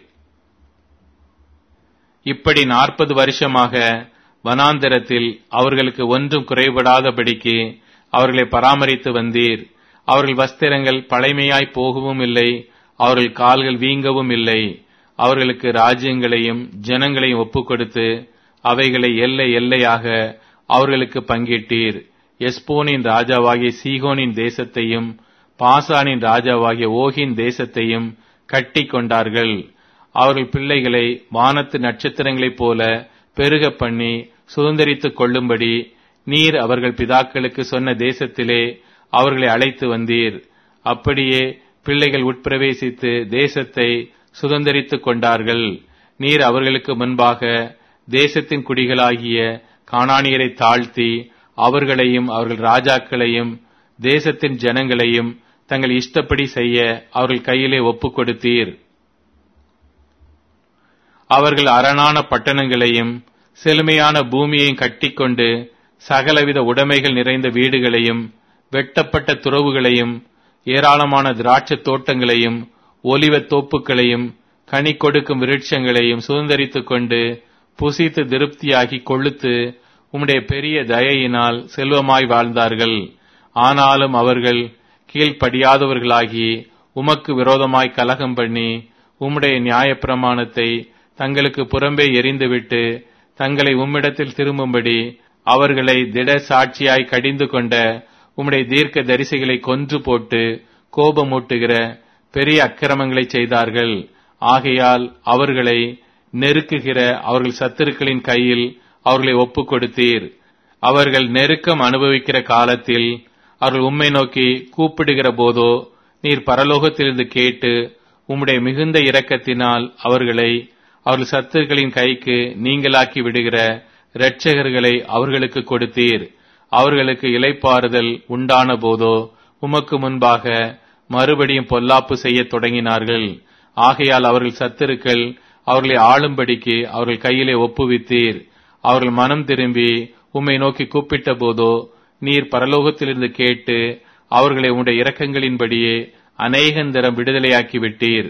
இப்படி நாற்பது வருஷமாக வனாந்தரத்தில் அவர்களுக்கு ஒன்றும் குறைபடாதபடிக்கு அவர்களை பராமரித்து வந்தீர். அவர்கள் வஸ்திரங்கள் பழைமையாய் போகவும் இல்லை, அவர்கள் கால்கள் வீங்கவும் இல்லை. அவர்களுக்கு ராஜ்யங்களையும் ஜனங்களையும் ஒப்புக் கொடுத்து அவைகளை எல்லை எல்லையாக அவர்களுக்கு பங்கிட்டீர். எஸ்போனின் ராஜாவாகிய சீகோனின் தேசத்தையும் பாசானின் ராஜாவாகிய ஓகின் தேசத்தையும் கட்டி கொண்டார்கள். அவர்கள் பிள்ளைகளை வானத்து நட்சத்திரங்களைப் போல பெருக பண்ணி சுதந்தரித்துக் கொள்ளும்படி நீர் அவர்கள் பிதாக்களுக்கு சொன்ன தேசத்திலே அவர்களை அழைத்து வந்தீர். அப்படியே பிள்ளைகள் உட்பிரவேசித்து தேசத்தை சுதந்தரித்துக் கொண்டார்கள். நீர் அவர்களுக்கு முன்பாக தேசத்தின் குடிகளாகிய கானானியரை தாழ்த்தி அவர்களையும் அவர்கள் ராஜாக்களையும் தேசத்தின் ஜனங்களையும் தங்கள் இஷ்டப்படி செய்ய அவர்கள் கையிலே ஒப்புக் கொடுத்தீர். அவர்கள் அரணான பட்டணங்களையும் செழுமையான பூமியையும் கட்டிக்கொண்டு சகலவித உடைமைகள் நிறைந்த வீடுகளையும் வெட்டப்பட்ட துறவுகளையும் ஏராளமான திராட்சை தோட்டங்களையும் ஒலிவத் தோப்புகளையும் கனி கொடுக்கும் விருட்சங்களையும் சுதந்தரித்துக் கொண்டு புசித்து திருப்தியாகி கொழுத்து உம்முடைய பெரிய தயையினால் செல்வமாய் வாழ்ந்தார்கள். ஆனாலும் அவர்கள் கீழ்ப்படியாதவர்களாகி உமக்கு விரோதமாய் கலகம் பண்ணி உம்முடைய நியாயப்பிரமாணத்தை தங்களுக்கு புறம்பே எறிந்துவிட்டு தங்களை உம்மிடத்தில் திரும்பும்படி அவர்களை திட சாட்சியாய் கடிந்து கொண்ட உம்முடைய தீர்க்க தரிசிகளை கொன்று போட்டு கோபமூட்டுகிற பெரிய அக்கிரமங்களை செய்தார்கள். ஆகையால் அவர்களை நெருக்குகிற அவர்கள் சத்துருக்களின் கையில் அவர்களை ஒப்புக் கொடுத்தீர். அவர்கள் நெருக்கம் அனுபவிக்கிற காலத்தில் அவர்கள் உம்மை நோக்கி கூப்பிடுகிற போதோ நீர் பரலோகத்திலிருந்து கேட்டு உம்முடைய மிகுந்த இரக்கத்தினால் அவர்களை அவர்கள் சத்துருக்களின் கைக்கு நீங்களாக்கி விடுகிற இரட்சகர்களை அவர்களுக்கு கொடுத்தீர். அவர்களுக்கு இளைப்பாறுதல் உண்டான போதோ உமக்கு முன்பாக மறுபடியும் பொல்லாப்பு செய்ய தொடங்கினார்கள். ஆகையால் அவர்கள் சத்துருக்கள் அவர்களை ஆளும்படிக்கு அவர்கள் கையிலே ஒப்புவித்தீர். அவர்கள் மனம் திரும்பி உம்மை நோக்கி கூப்பிட்ட போதோ நீர் பரலோகத்திலிருந்து கேட்டு அவர்களை உம்முடைய இரக்கங்களின்படியே அநேகந்தரம் விடுதலையாக்கி விட்டீர்.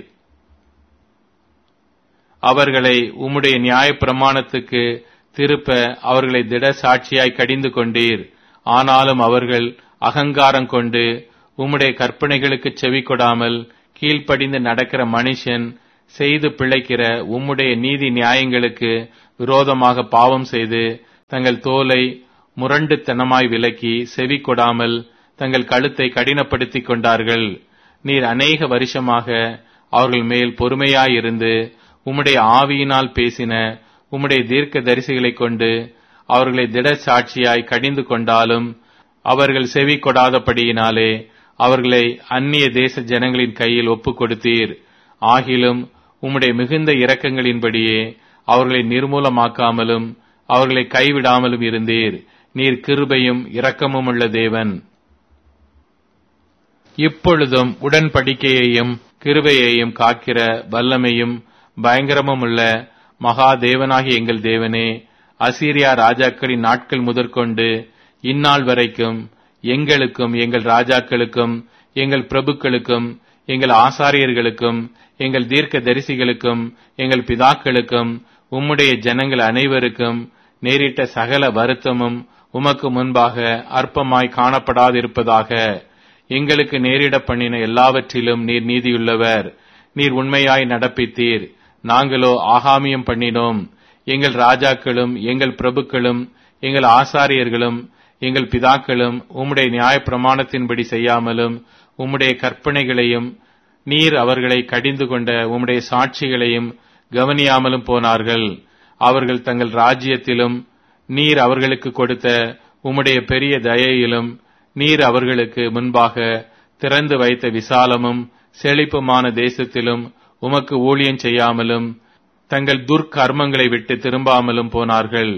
அவர்களை உம்முடைய நியாயப்பிரமாணத்துக்கு திருப்ப அவர்களை திட சாட்சியாய் கடிந்து கொண்டீர். ஆனாலும் அவர்கள் அகங்காரம் கொண்டு உம்முடைய கற்பனைகளுக்கு செவி கொடாமல் கீழ்ப்படிந்து நடக்கிற மனுஷன் செய்து பிழைக்கிற உம்முடைய நீதி நியாயங்களுக்கு விரோதமாக பாவம் செய்து தங்கள் தோலை முரண்டுத்தனமாய் விலக்கி செவி கொடாமல் தங்கள் கழுத்தை கடினப்படுத்திக் கொண்டார்கள். நீர் அநேக வருஷமாக அவர்கள் மேல் பொறுமையாயிருந்து உம்முடைய ஆவியினால் பேசின உம்முடைய தீர்க்க தரிசிகளைக் கொண்டு அவர்களை திட சாட்சியாய் கடிந்து கொண்டாலும் அவர்கள் செவி கொடாதபடியினாலே அவர்களை அந்நிய தேச ஜனங்களின் கையில் ஒப்புக் கொடுத்தீர். ஆகிலும் உம்முடைய மிகுந்த இரக்கங்களின்படியே அவர்களை நிர்மூலமாக்காமலும் அவர்களை கைவிடாமலும் இருந்தீர். நீர் கிருபையும் இரக்கமும் உள்ள தேவன். இப்பொழுதும் உடன்படிக்கையையும் கிருபையையும் காக்கிற வல்லமையும் பயங்கரமும் உள்ள மகா தேவனாகிய எங்கள் தேவனே, அசீரியா ராஜாக்களின் நாட்கள் முதற்கொண்டு இந்நாள் வரைக்கும் எங்களுக்கும் எங்கள் ராஜாக்களுக்கும் எங்கள் பிரபுக்களுக்கும் எங்கள் ஆசாரியர்களுக்கும் எங்கள் தீர்க்க தரிசிகளுக்கும் எங்கள் பிதாக்களுக்கும் உம்முடைய ஜனங்கள் அனைவருக்கும் நேரிட்ட சகல வருத்தமும் உமக்கு முன்பாக அற்பமாய் காணப்படாதிருப்பதாக. எங்களுக்கு நேரிட பண்ணின எல்லாவற்றிலும் நீர் நீதியுள்ளவர். நீர் உண்மையாய் நடப்பித்தீர். நாங்களோ ஆகாமியம் பண்ணினோம். எங்கள் ராஜாக்களும் எங்கள் பிரபுக்களும் எங்கள் ஆசாரியர்களும் எங்கள் பிதாக்களும் உம்முடைய நியாய பிரமாணத்தின்படி செய்யாமலும் உம்முடைய கற்பனைகளையும் நீர் அவர்களை கடிந்து கொண்ட உம்முடைய சாட்சிகளையும் கவனியாமலும் போனார்கள். அவர்கள் தங்கள் ராஜ்யத்திலும் நீர் அவர்களுக்கு கொடுத்த உம்முடைய பெரிய தயையிலும் நீர் அவர்களுக்கு முன்பாக திறந்து வைத்த விசாலமும் செழிப்புமான தேசத்திலும் உமக்கு ஊழியம் செய்யாமலும் தங்கள் துர்க்கர்மங்களை விட்டு திரும்பாமலும் போனார்கள்.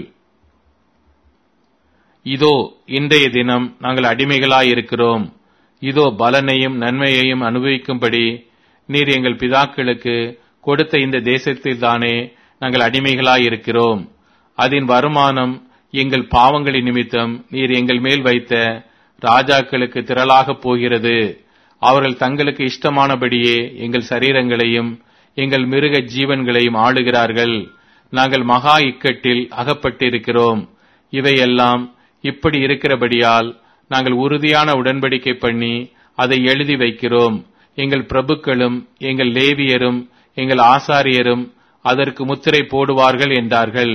இதோ இன்றைய தினம் நாங்கள் அடிமைகளாயிருக்கிறோம். இதோ பலனையும் நன்மையையும் அனுபவிக்கும்படி நீர் எங்கள் பிதாக்களுக்கு கொடுத்த இந்த தேசத்தில்தானே நாங்கள் அடிமைகளாயிருக்கிறோம். அதன் வருமானம் எங்கள் பாவங்களின் நிமித்தம் நீர் எங்கள் மேல் வைத்த ராஜாக்களுக்கு திரளாகப் போகிறது. அவர்கள் தங்களுக்கு இஷ்டமானபடியே எங்கள் சரீரங்களையும் எங்கள் மிருக ஜீவன்களையும் ஆளுகிறார்கள். நாங்கள் மகா இக்கட்டில் அகப்பட்டிருக்கிறோம். இவையெல்லாம் இப்படி இருக்கிறபடியால் நாங்கள் உறுதியான உடன்படிக்கை பண்ணி அதை எழுதி வைக்கிறோம். எங்கள் பிரபுக்களும் எங்கள் லேவியரும் எங்கள் ஆசாரியரும் அதற்கு முத்திரை போடுவார்கள் என்றார்கள்.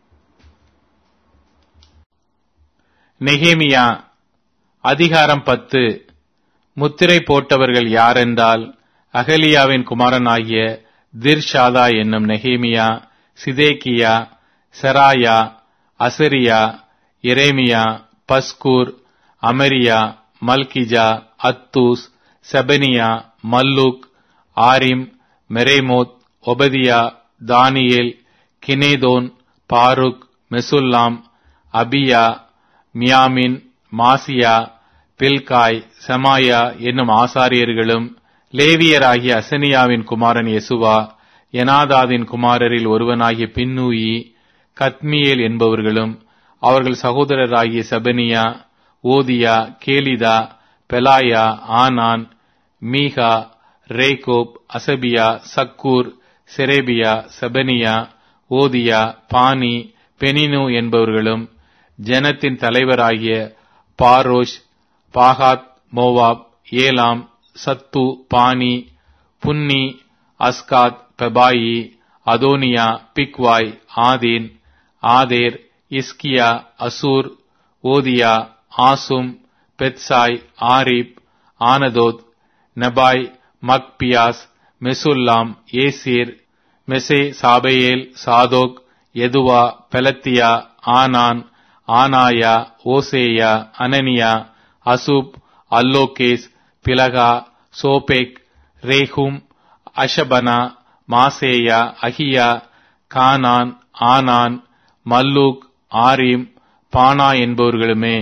நெகேமியா அதிகாரம் பத்து. முத்திரை போட்டவர்கள் யாரென்றால், அகலியாவின் குமாரனாகிய திர்ஷாதா என்னும் நெகேமியா, சிதேக்கியா, செராயா, அசரியா, எரேமியா, பஸ்கூர், அமரியா, மல்கிஜா, அத்தூஸ், செபனியா, மல்லூக், ஆரிம், மெரேமோத், ஒபதியா, தானியேல், கினேதோன், பாருக், மெசுல்லாம், அபியா, மியாமின், மாசியா, பில்காய், செமாயா என்னும் ஆசாரியர்களும் லேவியராகிய அசனியாவின் குமாரன் யெசுவா, எனாதாதின் குமாரரில் ஒருவனாகிய பின்னூயி, கத்மியேல் என்பவர்களும் அவர்கள் சகோதரராகிய செபனியா, ஓதியா, கேலிதா, பெலாயா, ஆனான், மீகா, ரேகோப், அசபியா, சக்கூர், செரேபியா, செபனியா, ஓதியா, பானி, பெனினு என்பவர்களும் ஜனத்தின் தலைவராகிய பாரோஷ், பாகாத் மோவாப், ஏலாம், சத்து, பானி, புன்னி, அஸ்காத், பெபாயி, அதோனியா, பிக்வாய், ஆதீன், ஆதேர், இஸ்கியா, அசூர், ஓதியா, ஆசும், பெத்சாய், ஆரிப், ஆனதோத், நெபாய், மக்பியாஸ், மெசுல்லாம், ஏசீர், மெசே, சாபையேல், சாதோக், எதுவா, பெலத்தியா, ஆனான், ஆனாயா, ஓசேயா, அனனியா, அசூப், அல்லோகேஸ், பிலகா, சோபேக், ரேஹும், அஷபனா, மாசேயா, அகியா, கானான், ஆனான், மல்லூக், ஆரிம், பானா என்பவர்களுமே.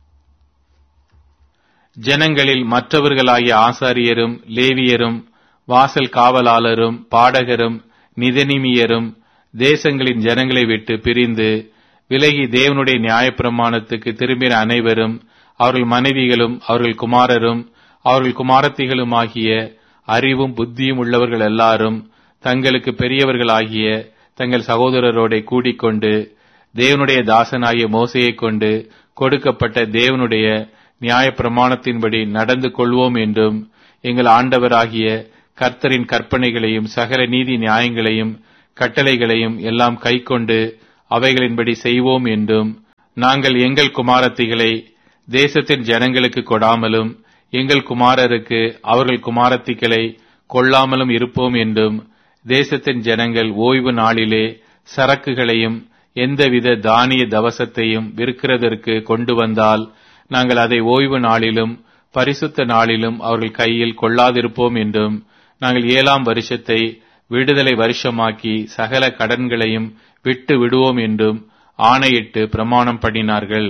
ஜனங்களில் மற்றவர்களாகிய ஆசாரியரும் லேவியரும் வாசல் காவலாளரும் பாடகரும் நிதனிமியரும் தேசங்களின் ஜனங்களை விட்டு பிரிந்து விலகி தேவனுடைய நியாயப்பிரமாணத்துக்கு திரும்பின அனைவரும் அவர்கள் மனைவிகளும் அவர்கள் குமாரரும் அவர்கள் குமாரத்திகளுமாகிய அறிவும் புத்தியும் உள்ளவர்கள் எல்லாரும் தங்களுக்கு பெரியவர்களாகிய தங்கள் சகோதரரோட கூடிக்கொண்டு தேவனுடைய தாசனாகிய மோசையை கொண்டு கொடுக்கப்பட்ட தேவனுடைய நியாயப்பிரமாணத்தின்படி நடந்து கொள்வோம் என்றும் எங்கள் ஆண்டவராகிய கர்த்தரின் கற்பனைகளையும் சகல நீதி நியாயங்களையும் கட்டளைகளையும் எல்லாம் கைக்கொண்டு அவைகளின்படி செய்வோம் என்றும் நாங்கள் எங்கள் குமாரத்திகளை தேசத்தின் ஜனங்களுக்கு கொடாமலும் எங்கள் குமாரருக்கு அவர்கள் குமாரத்திகளை கொள்ளாமலும் இருப்போம் என்றும் தேசத்தின் ஜனங்கள் ஓய்வு நாளிலே சரக்குகளையும் எந்தவித தானிய தவசத்தையும் விற்கிறதற்கு கொண்டு வந்தால் நாங்கள் அதை ஓய்வு நாளிலும் பரிசுத்த நாளிலும் அவர்கள் கையில் கொள்ளாதிருப்போம் என்றும் நாங்கள் ஏழாம் வருஷத்தை விடுதலை வருஷமாக்கி சகல கடன்களையும் விட்டு விடுவோம் என்றும் ஆணையிட்டு பிரமாணம் பண்ணினார்கள்.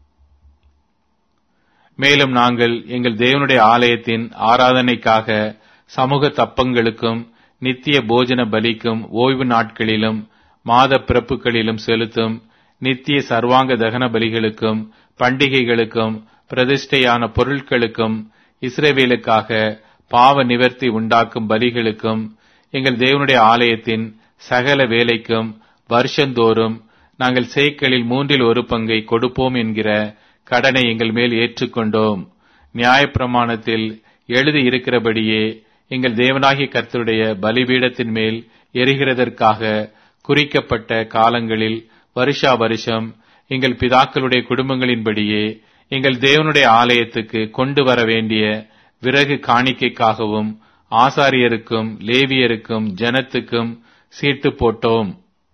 மேலும் நாங்கள் எங்கள் தேவனுடைய ஆலயத்தின் ஆராதனைக்காக சமூக தப்பங்களுக்கும் நித்திய போஜன பலிக்கும் ஓய்வு நாட்களிலும் மாத பிறப்புகளிலும் செலுத்தும் நித்திய சர்வாங்க தகன பலிகளுக்கும் பண்டிகைகளுக்கும் பிரதிஷ்டையான பொருட்களுக்கும் இஸ்ரவேலுக்காக பாவ நிவர்த்தி உண்டாக்கும் பலிகளுக்கும் எங்கள் தேவனுடைய ஆலயத்தின் சகல வேலைக்கும் வருஷந்தோறும் நாங்கள் சேக்கலில் மூன்றில் ஒரு பங்கை கொடுப்போம் என்கிற கடனை எங்கள் மேல் ஏற்றுக்கொண்டோம். நியாயப்பிரமாணத்தில் எழுதி இருக்கிறபடியே எங்கள் தேவனாகிய கர்த்தருடைய பலிபீடத்தின் மேல் எரிகிறதற்காக குறிக்கப்பட்ட காலங்களில் வருஷா வருஷம் எங்கள் பிதாக்களுடைய குடும்பங்களின்படியே எங்கள் தேவனுடைய ஆலயத்துக்கு கொண்டு வர வேண்டிய விறகு காணிக்கைக்காகவும் ஆசாரியருக்கும் லேவியருக்கும் ஜனத்துக்கும் சீட்டு போட்டோம்.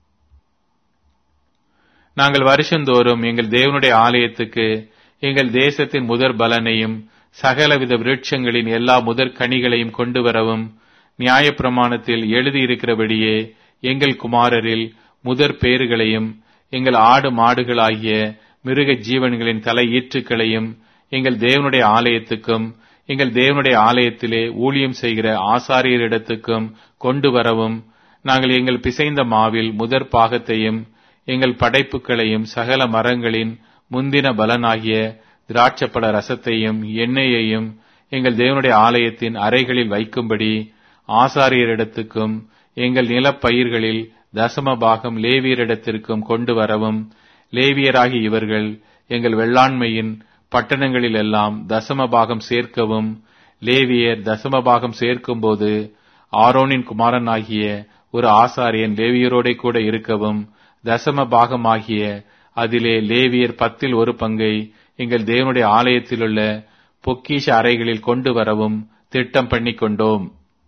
நாங்கள் வருஷந்தோறும் எங்கள் தேவனுடைய ஆலயத்துக்கு எங்கள் தேசத்தின் முதற் பலனையும் சகலவித விருட்சங்களின் எல்லா முதற் கனிகளையும் கொண்டு வரவும் நியாயப்பிரமாணத்தில் எழுதியிருக்கிறபடியே எங்கள் குமாரரில் முதற் பேறுகளையும் எங்கள் ஆடு மாடுகளாகிய மிருக ஜீவன்களின் தலை ஈற்றுக்களையும் எங்கள் தேவனுடைய ஆலயத்துக்கும் எங்கள் தேவனுடைய ஆலயத்திலே ஊழியம் செய்கிற ஆசாரியரிடத்துக்கும் கொண்டு வரவும் நாங்கள் எங்கள் பிசைந்த மாவில் முதற் பாகத்தையும் எங்கள் படைப்புகளையும் சகல மரங்களின் முந்தின பலனாகிய திராட்சப்பழ ரசத்தையும் எண்ணெயையும் எங்கள் தேவனுடைய ஆலயத்தின் அறைகளில் வைக்கும்படி ஆசாரியரிடத்துக்கும் எங்கள் நிலப்பயிர்களில் தசம பாகம் லேவியரிடத்திற்கும் கொண்டு வரவும் லேவியராகி இவர்கள் எங்கள் வெள்ளாண்மையின் பட்டணங்களில் எல்லாம் தசம பாகம் சேர்க்கவும் லேவியர் தசம பாகம் சேர்க்கும் போது ஆரோனின் குமாரனாகிய ஒரு ஆசாரியன் லேவியரோட கூட இருக்கவும் தசம பாகமாகிய அதிலே லேவியர் பத்தில் ஒரு பங்கை எங்கள் தேவனுடைய ஆலயத்திலுள்ள பொக்கிஷ அறைகளில் கொண்டு வரவும் திட்டம் பண்ணிக் கொண்டோம்.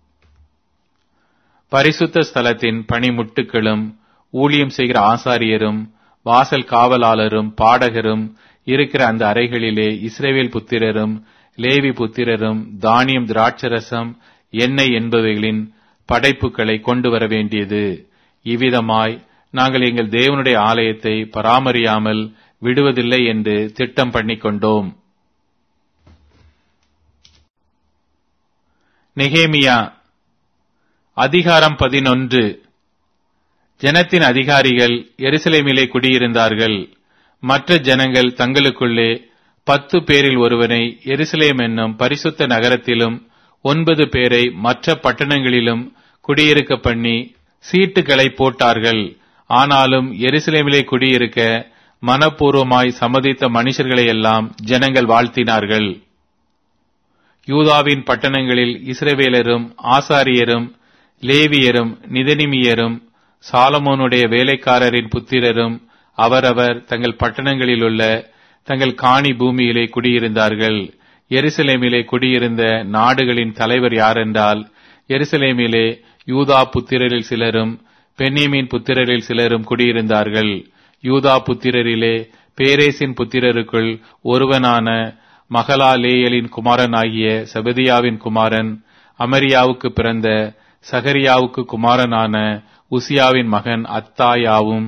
பரிசுத்த ஸ்தலத்தின் பணிமுட்டுக்களும் ஊழியம் செய்கிற ஆசாரியரும் வாசல் காவலாளரும் பாடகரும் இருக்கிற அந்த அறைகளிலே இஸ்ரவேல் புத்திரரும் லேவி புத்திரரும் தானியம் திராட்சரசம் எண்ணெய் என்பவைகளின் படைப்புகளை கொண்டு வர வேண்டியது. இவ்விதமாய் நாங்கள் எங்கள் தேவனுடைய ஆலயத்தை பராமரியாமல் விடுவதில்லை என்று திட்டம் பண்ணிக் கொண்டோம். நெகேமியா அதிகாரம் பதினொன்று. ஜனத்தின் அதிகாரிகள் எருசலேமிலே குடியிருந்தார்கள். மற்ற ஜனங்கள் தங்களுக்குள்ளே பத்து பேரில் ஒருவனை எருசலேம் என்னும் பரிசுத்த நகரத்திலும் ஒன்பது பேரை மற்ற பட்டணங்களிலும் குடியிருக்க பண்ணி சீட்டுகளை போட்டார்கள். ஆனாலும் எருசலேமிலே குடியிருக்க மனப்பூர்வமாய் சம்மதித்த மனுஷர்களையெல்லாம் ஜனங்கள் வாழ்த்தினார்கள். யூதாவின் பட்டணங்களில் இஸ்ரவேலரும் ஆசாரியரும் லேவியரும் நிதனிமியரும் சாலமோனுடைய வேலைக்காரரின் புத்திரரும் அவரவர் தங்கள் பட்டணங்களிலுள்ள தங்கள் காணி பூமியிலே குடியிருந்தார்கள். எருசலேமிலே குடியிருந்த நாடுகளின் தலைவர் யாரென்றால், எருசலேமிலே யூதா புத்திரரில் சிலரும் பென்யமீன் புத்திரரில் சிலரும் குடியிருந்தார்கள். யூதா புத்திரரிலே பேரேசின் புத்திரருக்குள் ஒருவனான மகலாலேயலின் குமாரனாகிய செபதியாவின் குமாரன் அமரியாவுக்கு பிறந்த சகரியாவுக்கு குமாரனான உசியாவின் மகன் அத்தாயாவும்,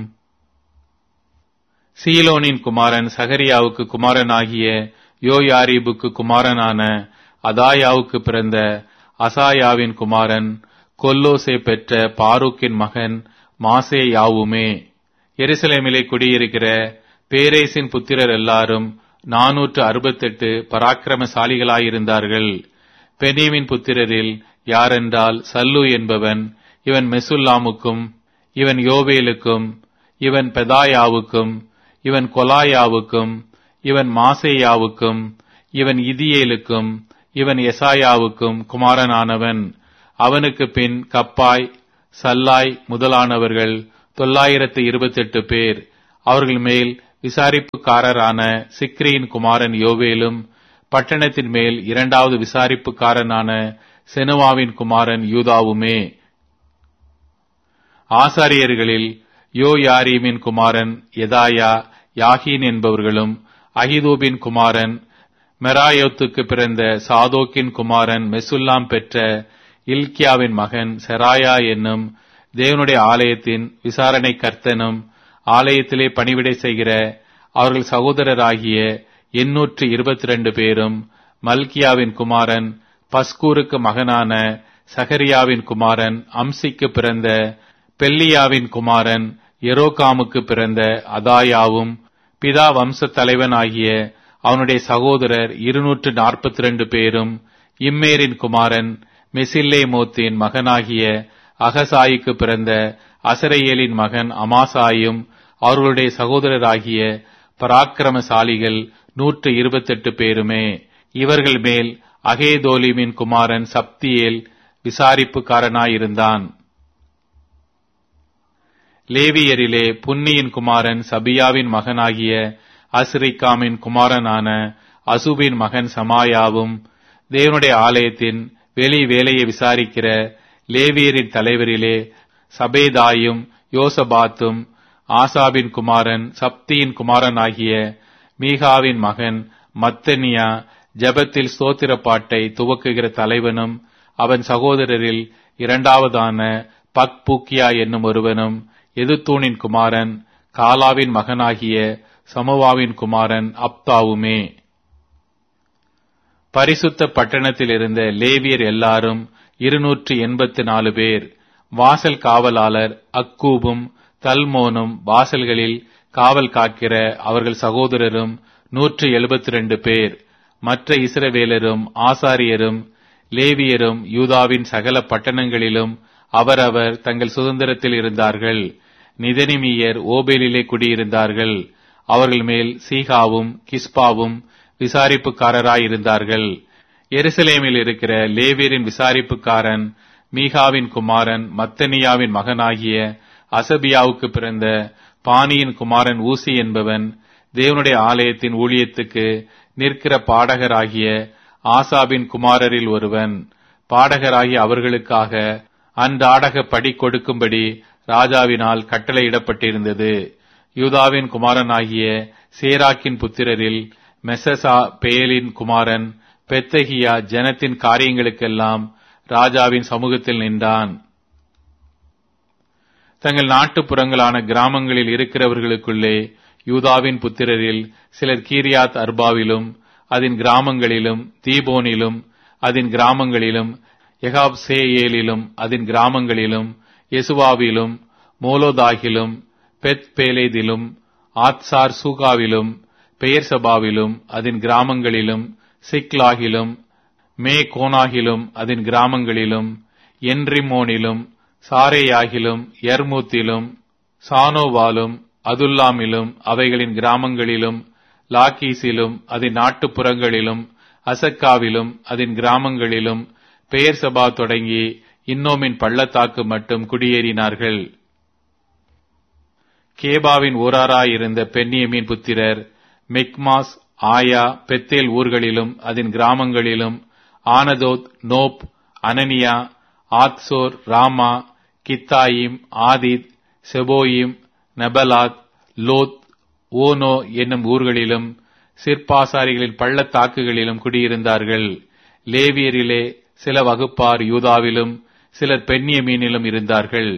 சீலோனின் குமாரன் சகரியாவுக்கு குமாரனாகிய யோயாரீபுக்கு குமாரனான அதாயாவுக்கு பிறந்த அசாயாவின் குமாரன் கொல்லோசே பெற்ற பாரூக்கின் மகன் மாசேயாவுமே. எருசலேமிலே குடியிருக்கிற பேரேசின் புத்திரர் எல்லாரும் நானூற்று அறுபத்தெட்டு பராக்கிரமசாலிகளாயிருந்தார்கள். பெனியமின் புத்திரரில் யாரென்றால் சல்லு என்பவன், இவன் மெசுல்லாமுக்கும் இவன் யோவேலுக்கும் இவன் பெதாயாவுக்கும் இவன் கொலாயாவுக்கும் இவன் மாசேயாவுக்கும் இவன் இதியேலுக்கும் இவன் எசாயாவுக்கும் குமாரனானவன். அவனுக்கு பின் கப்பாய், சல்லாய் முதலானவர்கள் தொள்ளாயிரத்து இருபத்தெட்டு பேர். அவர்கள் மேல் விசாரிப்புக்காரரான சிக்ரியின் குமாரன் யோவேலும், பட்டணத்தின் மேல் இரண்டாவது விசாரிப்புக்காரனான செனுவாவின் குமாரன் யூதாவுமே. ஆசாரியர்களில் யோயாரீமின் குமாரன் எதாயா, யாகீன் என்பவர்களும், அகிதூபின் குமாரன் மெராயோத்துக்கு பிறந்த சாதோக்கின் குமாரன் மெசுல்லாம் பெற்ற இல்கியாவின் மகன் செராயா என்னும் தேவனுடைய ஆலயத்தின் விசாரணை கர்த்தனும், ஆலயத்திலே பணிவிடை செய்கிற அவர்கள் சகோதரராகிய எண்ணூற்று இருபத்தி இரண்டு பேரும், மல்கியாவின் குமாரன் பஸ்கூருக்கு மகனான சகரியாவின் குமாரன் அம்சிக்கு பிறந்த பெல்லியாவின் குமாரன் எரோகாமுக்கு பிறந்த அதாயாவும், பிதா வம்ச தலைவன் ஆகிய அவனுடைய சகோதரர் இருநூற்று நாற்பத்தி இரண்டு பேரும், இம்மேரின் குமாரன் மெசில்லேமோத்தின் மகனாகிய அகசாயிக்கு பிறந்த அசரையேலின் மகன் அமாசாயும், அவர்களுடைய சகோதரராகிய பராக்கிரமசாலிகள் நூற்று இருபத்தெட்டு பேருமே. இவர்கள் மேல் அகேதோலிமின் குமாரன் சப்தியேல் விசாரிப்புக்காரனாயிருந்தான். லேவியரிலே புன்னியின் குமாரன் சபியாவின் மகனாகிய அஸ்ரிக்காமின் குமாரனான அசுபின் மகன் சமாயாவும், தேவனுடைய ஆலயத்தின் வெளி வேலையை விசாரிக்கிற லேவியரின் தலைவரிலே சபேதாயும் யோசபாத்தும், ஆசாபின் குமாரன் சப்தியின் குமாரனாகிய மீகாவின் மகன் மத்தனியா ஜெபத்தில் ஸ்தோத்திர பாட்டை துவக்குகிற தலைவனும், அவன் சகோதரரில் இரண்டாவதான பக்பூக்கியா என்னும் ஒருவனும், எதுத்தூனின் குமாரன் காலாவின் மகனாகிய சமுவாவின் குமாரன் அப்தாவுமே. பரிசுத்த பட்டணத்தில் இருந்த லேவியர் எல்லாரும் இருநூற்று எண்பத்து நாலு பேர். வாசல் காவலாளர் அக்கூபும் தல்மோனும், வாசல்களில் காவல் காக்கிற அவர்கள் சகோதரரும் நூற்று எழுபத்தி இரண்டு பேர். மற்ற இஸ்ரவேலரும் ஆசாரியரும் லேவியரும் யூதாவின் சகல பட்டணங்களிலும் அவரவர் தங்கள் சுதந்திரத்தில் இருந்தார்கள். நிதனிமியர் ஓபேலிலே குடியிருந்தார்கள். அவர்கள் மேல் சீகாவும் கிஸ்பாவும் விசாரிப்புக்காரராயிருந்தார்கள். எருசலேமில் இருக்கிற லேவியரின் விசாரிப்புக்காரன் மீகாவின் குமாரன் மத்தனியாவின் மகனாகிய அசபியாவுக்கு பிறந்த பானியின் குமாரன் ஊசி என்பவன், தேவனுடைய ஆலயத்தின் ஊழியத்துக்கு நிற்கிற பாடகராகிய ஆசாபின் குமாரரில் ஒருவன். பாடகராகிய அவர்களுக்காக அன்றாடக படி கொடுக்கும்படி ராஜாவினால் கட்டளையிடப்பட்டிருந்தது. யூதாவின் குமாரனாகிய சேராக்கின் புத்திரரில் மெசசா பேலின் குமாரன் பெத்தகியா ஜனத்தின் காரியங்களுக்கெல்லாம் ராஜாவின் சமூகத்தில் நின்றான். தங்கள் நாட்டுப்புறங்களான கிராமங்களில் இருக்கிறவர்களுக்குள்ளே யூதாவின் புத்திரரில் சிலர் கீரியாத் அர்பாவிலும் அதன் கிராமங்களிலும், தீபோனிலும் அதன் கிராமங்களிலும், எகாப்சேயேலிலும் அதன் கிராமங்களிலும், யெசுவாவிலும், மோலோதாகிலும், பெத் பேலேதிலும், ஆத்சார் சூகாவிலும், பெயர்சபாவிலும் அதன் கிராமங்களிலும், சிக்லாகிலும், மே கோனாகிலும் அதன் கிராமங்களிலும், என்ரிமோனிலும், சாரேயாகிலும், யர்மூத்திலும், சானோவாலும், அதுல்லாமிலும் அவைகளின் கிராமங்களிலும், லாக்கீசிலும் அதன் நாட்டுப்புறங்களிலும், அசக்காவிலும் அதன் கிராமங்களிலும், பெயர்சபா தொடங்கி இன்னோமின் பள்ளத்தாக்கு மட்டும் குடியேறினார்கள். கேபாவின் ஊராராயிருந்த பென்னியமின் புத்திரர் மிக்மாஸ், ஆயா, பெத்தேல் ஊர்களிலும் அதன் கிராமங்களிலும், ஆனதோத், நோப், அனனியா, ஆத்சோர், ராமா, கித்தாயிம், ஆதித், செபோயிம், நெபலாத், லோத், ஓனோ என்னும் ஊர்களிலும், சிற்பாசாரிகளின் பள்ளத்தாக்குகளிலும் குடியிருந்தார்கள். லேவியரிலே சில வகுப்பார் யூதாவிலும் சிலர் பென்னியமீனிலும் இருந்தார்கள்.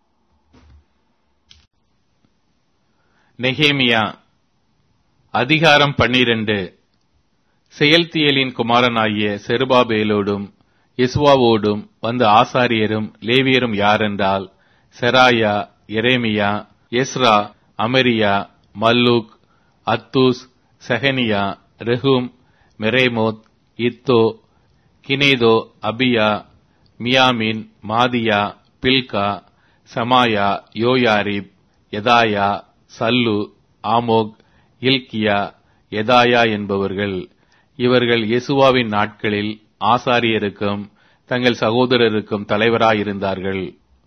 நெகேமியா அதிகாரம் பன்னிரண்டு. செயல்தியலின் குமாரனாகிய செருபாபேலோடும் யெசுவாவோடும் வந்த ஆசாரியரும் லேவியரும் யாரென்றால், செராயா, எரேமியா, எஸ்ரா, அமரியா, மல்லூக், அத்தூஸ், செகனியா, ரெஹூம், மெரேமோத், இத்தோ, கினேதோ, அபியா, மியாமின், மாதியா, பில்கா, சமாயா, யோயாரிப், எதாயா, சல்லு, ஆமோக், இல்கியா, எதாயா என்பவர்கள். இவர்கள் யெசுவாவின் நாட்களில் ஆசாரியருக்கும் தங்கள் சகோதரருக்கும் தலைவராயிருந்தார்கள்.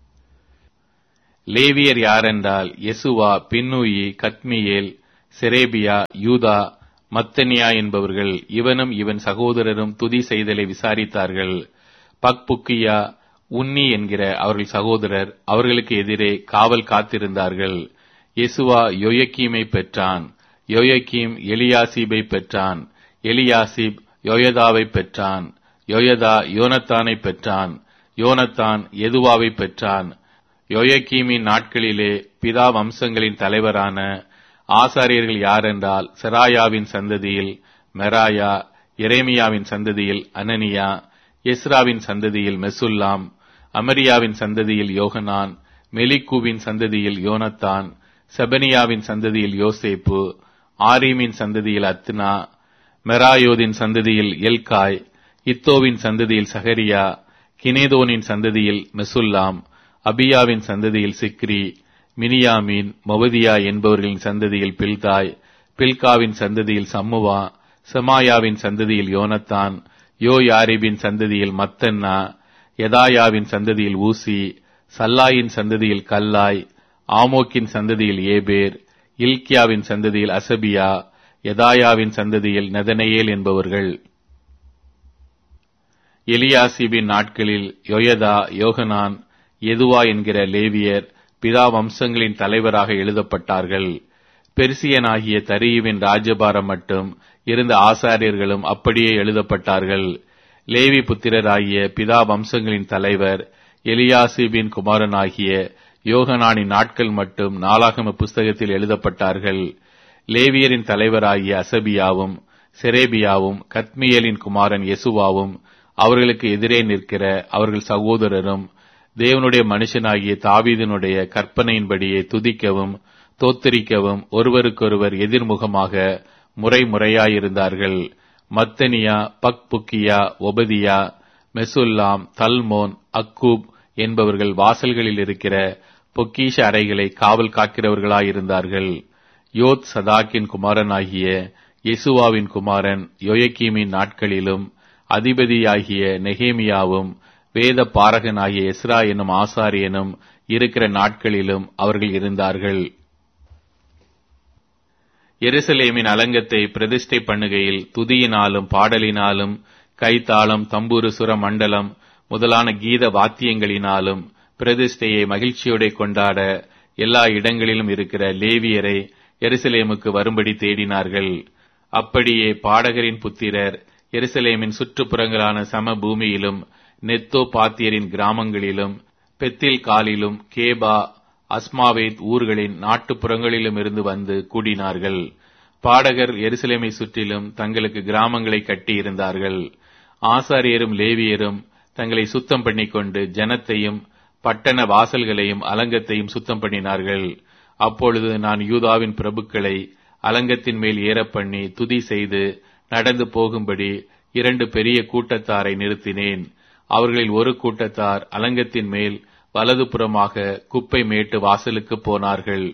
லேவியர் யாரென்றால் யெசுவா, பின்னூயி, கத்மியேல், செரேபியா, யூதா, மத்தனியா என்பவர்கள். இவனும் இவன் சகோதரரும் துதி செய்தலை விசாரித்தார்கள். பக்புக்கியா, உன்னி என்கிற அவர்கள் சகோதரர் அவர்களுக்கு எதிரே காவல் காத்திருந்தார்கள். யெசுவா யோயக்கீமை பெற்றான். யோயக்கீம் எலியாசிபை பெற்றான். எலியாசிப் யோயதாவை பெற்றான். யோயதா யோனத்தானை பெற்றான். யோனத்தான் எதுவாவை பெற்றான். யோயக்கீமின் நாட்களிலே பிதா வம்சங்களின் தலைவரான ஆசாரியர்கள் யாரென்றால் செராயாவின் சந்ததியில் மெராயா, எரேமியாவின் சந்ததியில் அனனியா, எஸ்ராவின் சந்ததியில் மெசுல்லாம், அமரியாவின் சந்ததியில் யோகனான், மெலிக்கூவின் சந்ததியில் யோனத்தான், செபனியாவின் சந்ததியில் யோசேப்பு, ஆரீமின் சந்ததியில் அத்னா, மெராயோதின் சந்ததியில் எல்காய், இத்தோவின் சந்ததியில் சகரியா, கினேதோனின் சந்ததியில் மெசுல்லாம், அபியாவின் சந்ததியில் சிக்ரி, மினியாமீன், மொவதியா என்பவர்களின் சந்ததியில் பில்தாய், பில்காவின் சந்ததியில் சம்முவா, செமாயாவின் சந்ததியில் யோனத்தான், யோயாரிபின் சந்ததியில் மத்தன்னா, யதாயாவின் சந்ததியில் ஊசி, சல்லாயின் சந்ததியில் கல்லாய், ஆமோக்கின் சந்ததியில் ஏபேர், இல்கியாவின் சந்ததியில் அசபியா, யதாயாவின் சந்ததியில் நெதனெயேல் என்பவர்கள். எலியாசிபின் நாட்களில் யோயதா, யோகனான், எதுவா என்கிற லேவியர் பிதா வம்சங்களின் தலைவராக எழுதப்பட்டார்கள். பெர்சியனாகிய தரியுவின் ராஜ்யபாரம் மட்டும் இருந்த ஆசாரியர்களும் அப்படியே எழுதப்பட்டார்கள். லேவி புத்திரராகிய பிதா வம்சங்களின் தலைவர் எலியாசிபின் குமாரனாகிய யோகனானின் நாட்கள் மட்டும் நாளாகம புஸ்தகத்தில் எழுதப்பட்டார்கள். லேவியரின் தலைவராகிய அசபியாவும் செரேபியாவும் கத்மியேலின் குமாரன் யெசுவாவும் அவர்களுக்கு எதிரே நிற்கிற அவர்கள் சகோதரரும் தேவனுடைய மனுஷனாகிய தாவீதினுடைய கற்பனையின்படியே துதிக்கவும் தோத்தரிக்கவும் ஒருவருக்கொருவர் எதிர்முகமாக முறை முறையாயிருந்தார்கள். மத்தனியா, பக்புக்கியா, ஒபதியா, மெசுல்லாம், தல்மோன், அக்கூப் என்பவர்கள் வாசல்களில் இருக்கிற பொக்கீஷ அறைகளை காவல் காக்கிறவர்களாயிருந்தார்கள். யோத் சதாக்கின் குமாரனாகிய யெசுவாவின் குமாரன் யோயக்கீமின் நாட்களிலும் அதிபதியாகிய நெகேமியாவும் வேத பாரகனாகிய எஸ்ரா என்னும் ஆசாரியனும் இருக்கிற நாட்களிலும் அவர்கள் இருந்தார்கள். எருசலேமின் அலங்கத்தை பிரதிஷ்டை பண்ணுகையில் துதியினாலும் பாடலினாலும் கைத்தாளம், தம்புரு, சுர மண்டலம் முதலான கீத வாத்தியங்களினாலும் பிரதிஷ்டையை மகிழ்ச்சியோட கொண்டாட எல்லா இடங்களிலும் இருக்கிற லேவியரை எருசலேமுக்கு வரும்படி தேடினார்கள். அப்படியே பாடகரின் புத்திரர் எருசலேமின் சுற்றுப்புறங்களான சம பூமியிலும் நெத்தோ பாத்தியரின் கிராமங்களிலும் பெத்தில் காலிலும் கேபா, அஸ்மாவேத் ஊர்களின் நாட்டுப்புறங்களிலும் இருந்து வந்து கூடினார்கள். பாடகர் எருசலேமை சுற்றிலும் தங்களுக்கு கிராமங்களை கட்டியிருந்தார்கள். ஆசாரியரும் லேவியரும் தங்களை சுத்தம் பண்ணிக்கொண்டு ஜனத்தையும் பட்டண வாசல்களையும் அலங்கத்தையும் சுத்தம் பண்ணினார்கள். அப்பொழுது நான் யூதாவின் பிரபுக்களை அலங்கத்தின் மேல் ஏறப்பண்ணி துதி செய்து நடந்து போகும்படி இரண்டு பெரிய கூட்டத்தாரை நிறுத்தினேன். அவர்களில் ஒரு கூட்டத்தார் அலங்கத்தின் மேல் வலது புறமாக குப்பை மேட்டு வாசலுக்கு போனார்கள்.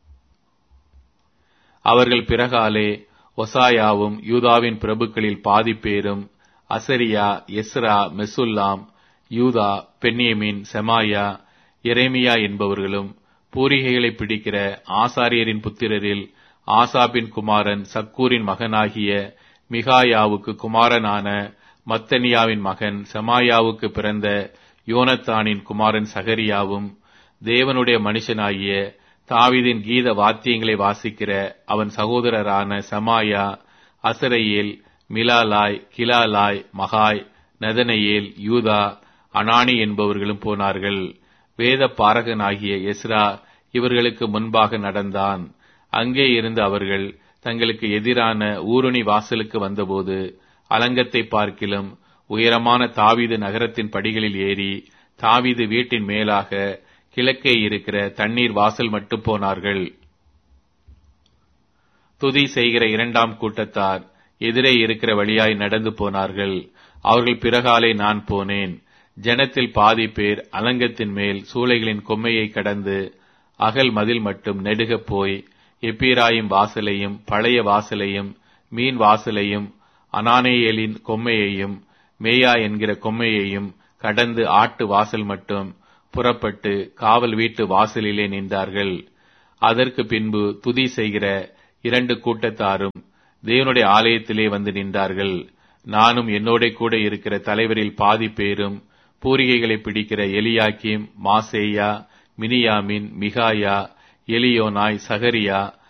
அவர்கள் பிறகாலே ஒசாயாவும் யூதாவின் பிரபுக்களில் பாதி பேரும் அசரியா, எஸ்ரா, மெசுல்லாம், யூதா, பென்யமீன், செமாயா, எரேமியா என்பவர்களும் பூரிகைகளை பிடிக்கிற ஆசாரியரின் புத்திரரில் ஆசாபின் குமாரன் சக்கூரின் மகனாகிய மிகாயாவுக்கு குமாரனான மத்தனியாவின் மகன் செமாயாவுக்கு பிறந்த யோனத்தானின் குமாரன் சகரியாவும் தேவனுடைய மனுஷனாகிய தாவீதின் கீத வாத்தியங்களை வாசிக்கிற அவன் சகோதரரான செமாயா, அசரையேல், மிலாலாய், கிலாலாய், மகாய், நெதனெயேல், யூதா, அனானி என்பவர்களும் போனார்கள். வேத பாரகனாகிய எஸ்ரா இவர்களுக்கு முன்பாக நடந்தான். அங்கே இருந்து அவர்கள் தங்களுக்கு எதிரான ஊருணி வாசலுக்கு வந்தபோது அலங்கத்தை பார்க்கிலும் உயரமான தாவீது நகரத்தின் படிகளில் ஏறி தாவீது வீட்டின் மேலாக கிழக்கே இருக்கிற தண்ணீர் வாசல் மட்டும் போனார்கள். துதி செய்கிற இரண்டாம் கூட்டத்தார் எதிரே இருக்கிற வழியாய் நடந்து போனார்கள். அவர்கள் பிறகாலே நான் போனேன். ஜனத்தில் பாதி பேர் அலங்கத்தின் மேல் சூளைகளின் கொம்மையை கடந்து அகல் மதில் மட்டும் நெடுகப் போய் எப்பிராயிம் வாசலையும் பழைய வாசலையும் மீன் வாசலையும் அனானேயேலின் கொம்மையையும் மேயா என்கிற கொம்மையையும் கடந்து ஆட்டு வாசல் மட்டும் புறப்பட்டு காவல் வீட்டு வாசலிலே நின்றார்கள். அதற்கு பின்பு துதி செய்கிற இரண்டு கூட்டத்தாரும் தேவனுடைய ஆலயத்திலே வந்து நின்றார்கள். நானும் என்னோட கூட இருக்கிற தலைவரில் பாதி பேரும் பூரிகைகளை பிடிக்கிற எலியாக்கிம், மாசேயா, மினியாமின், மிகாயா, எலியோனாய், சகரியா,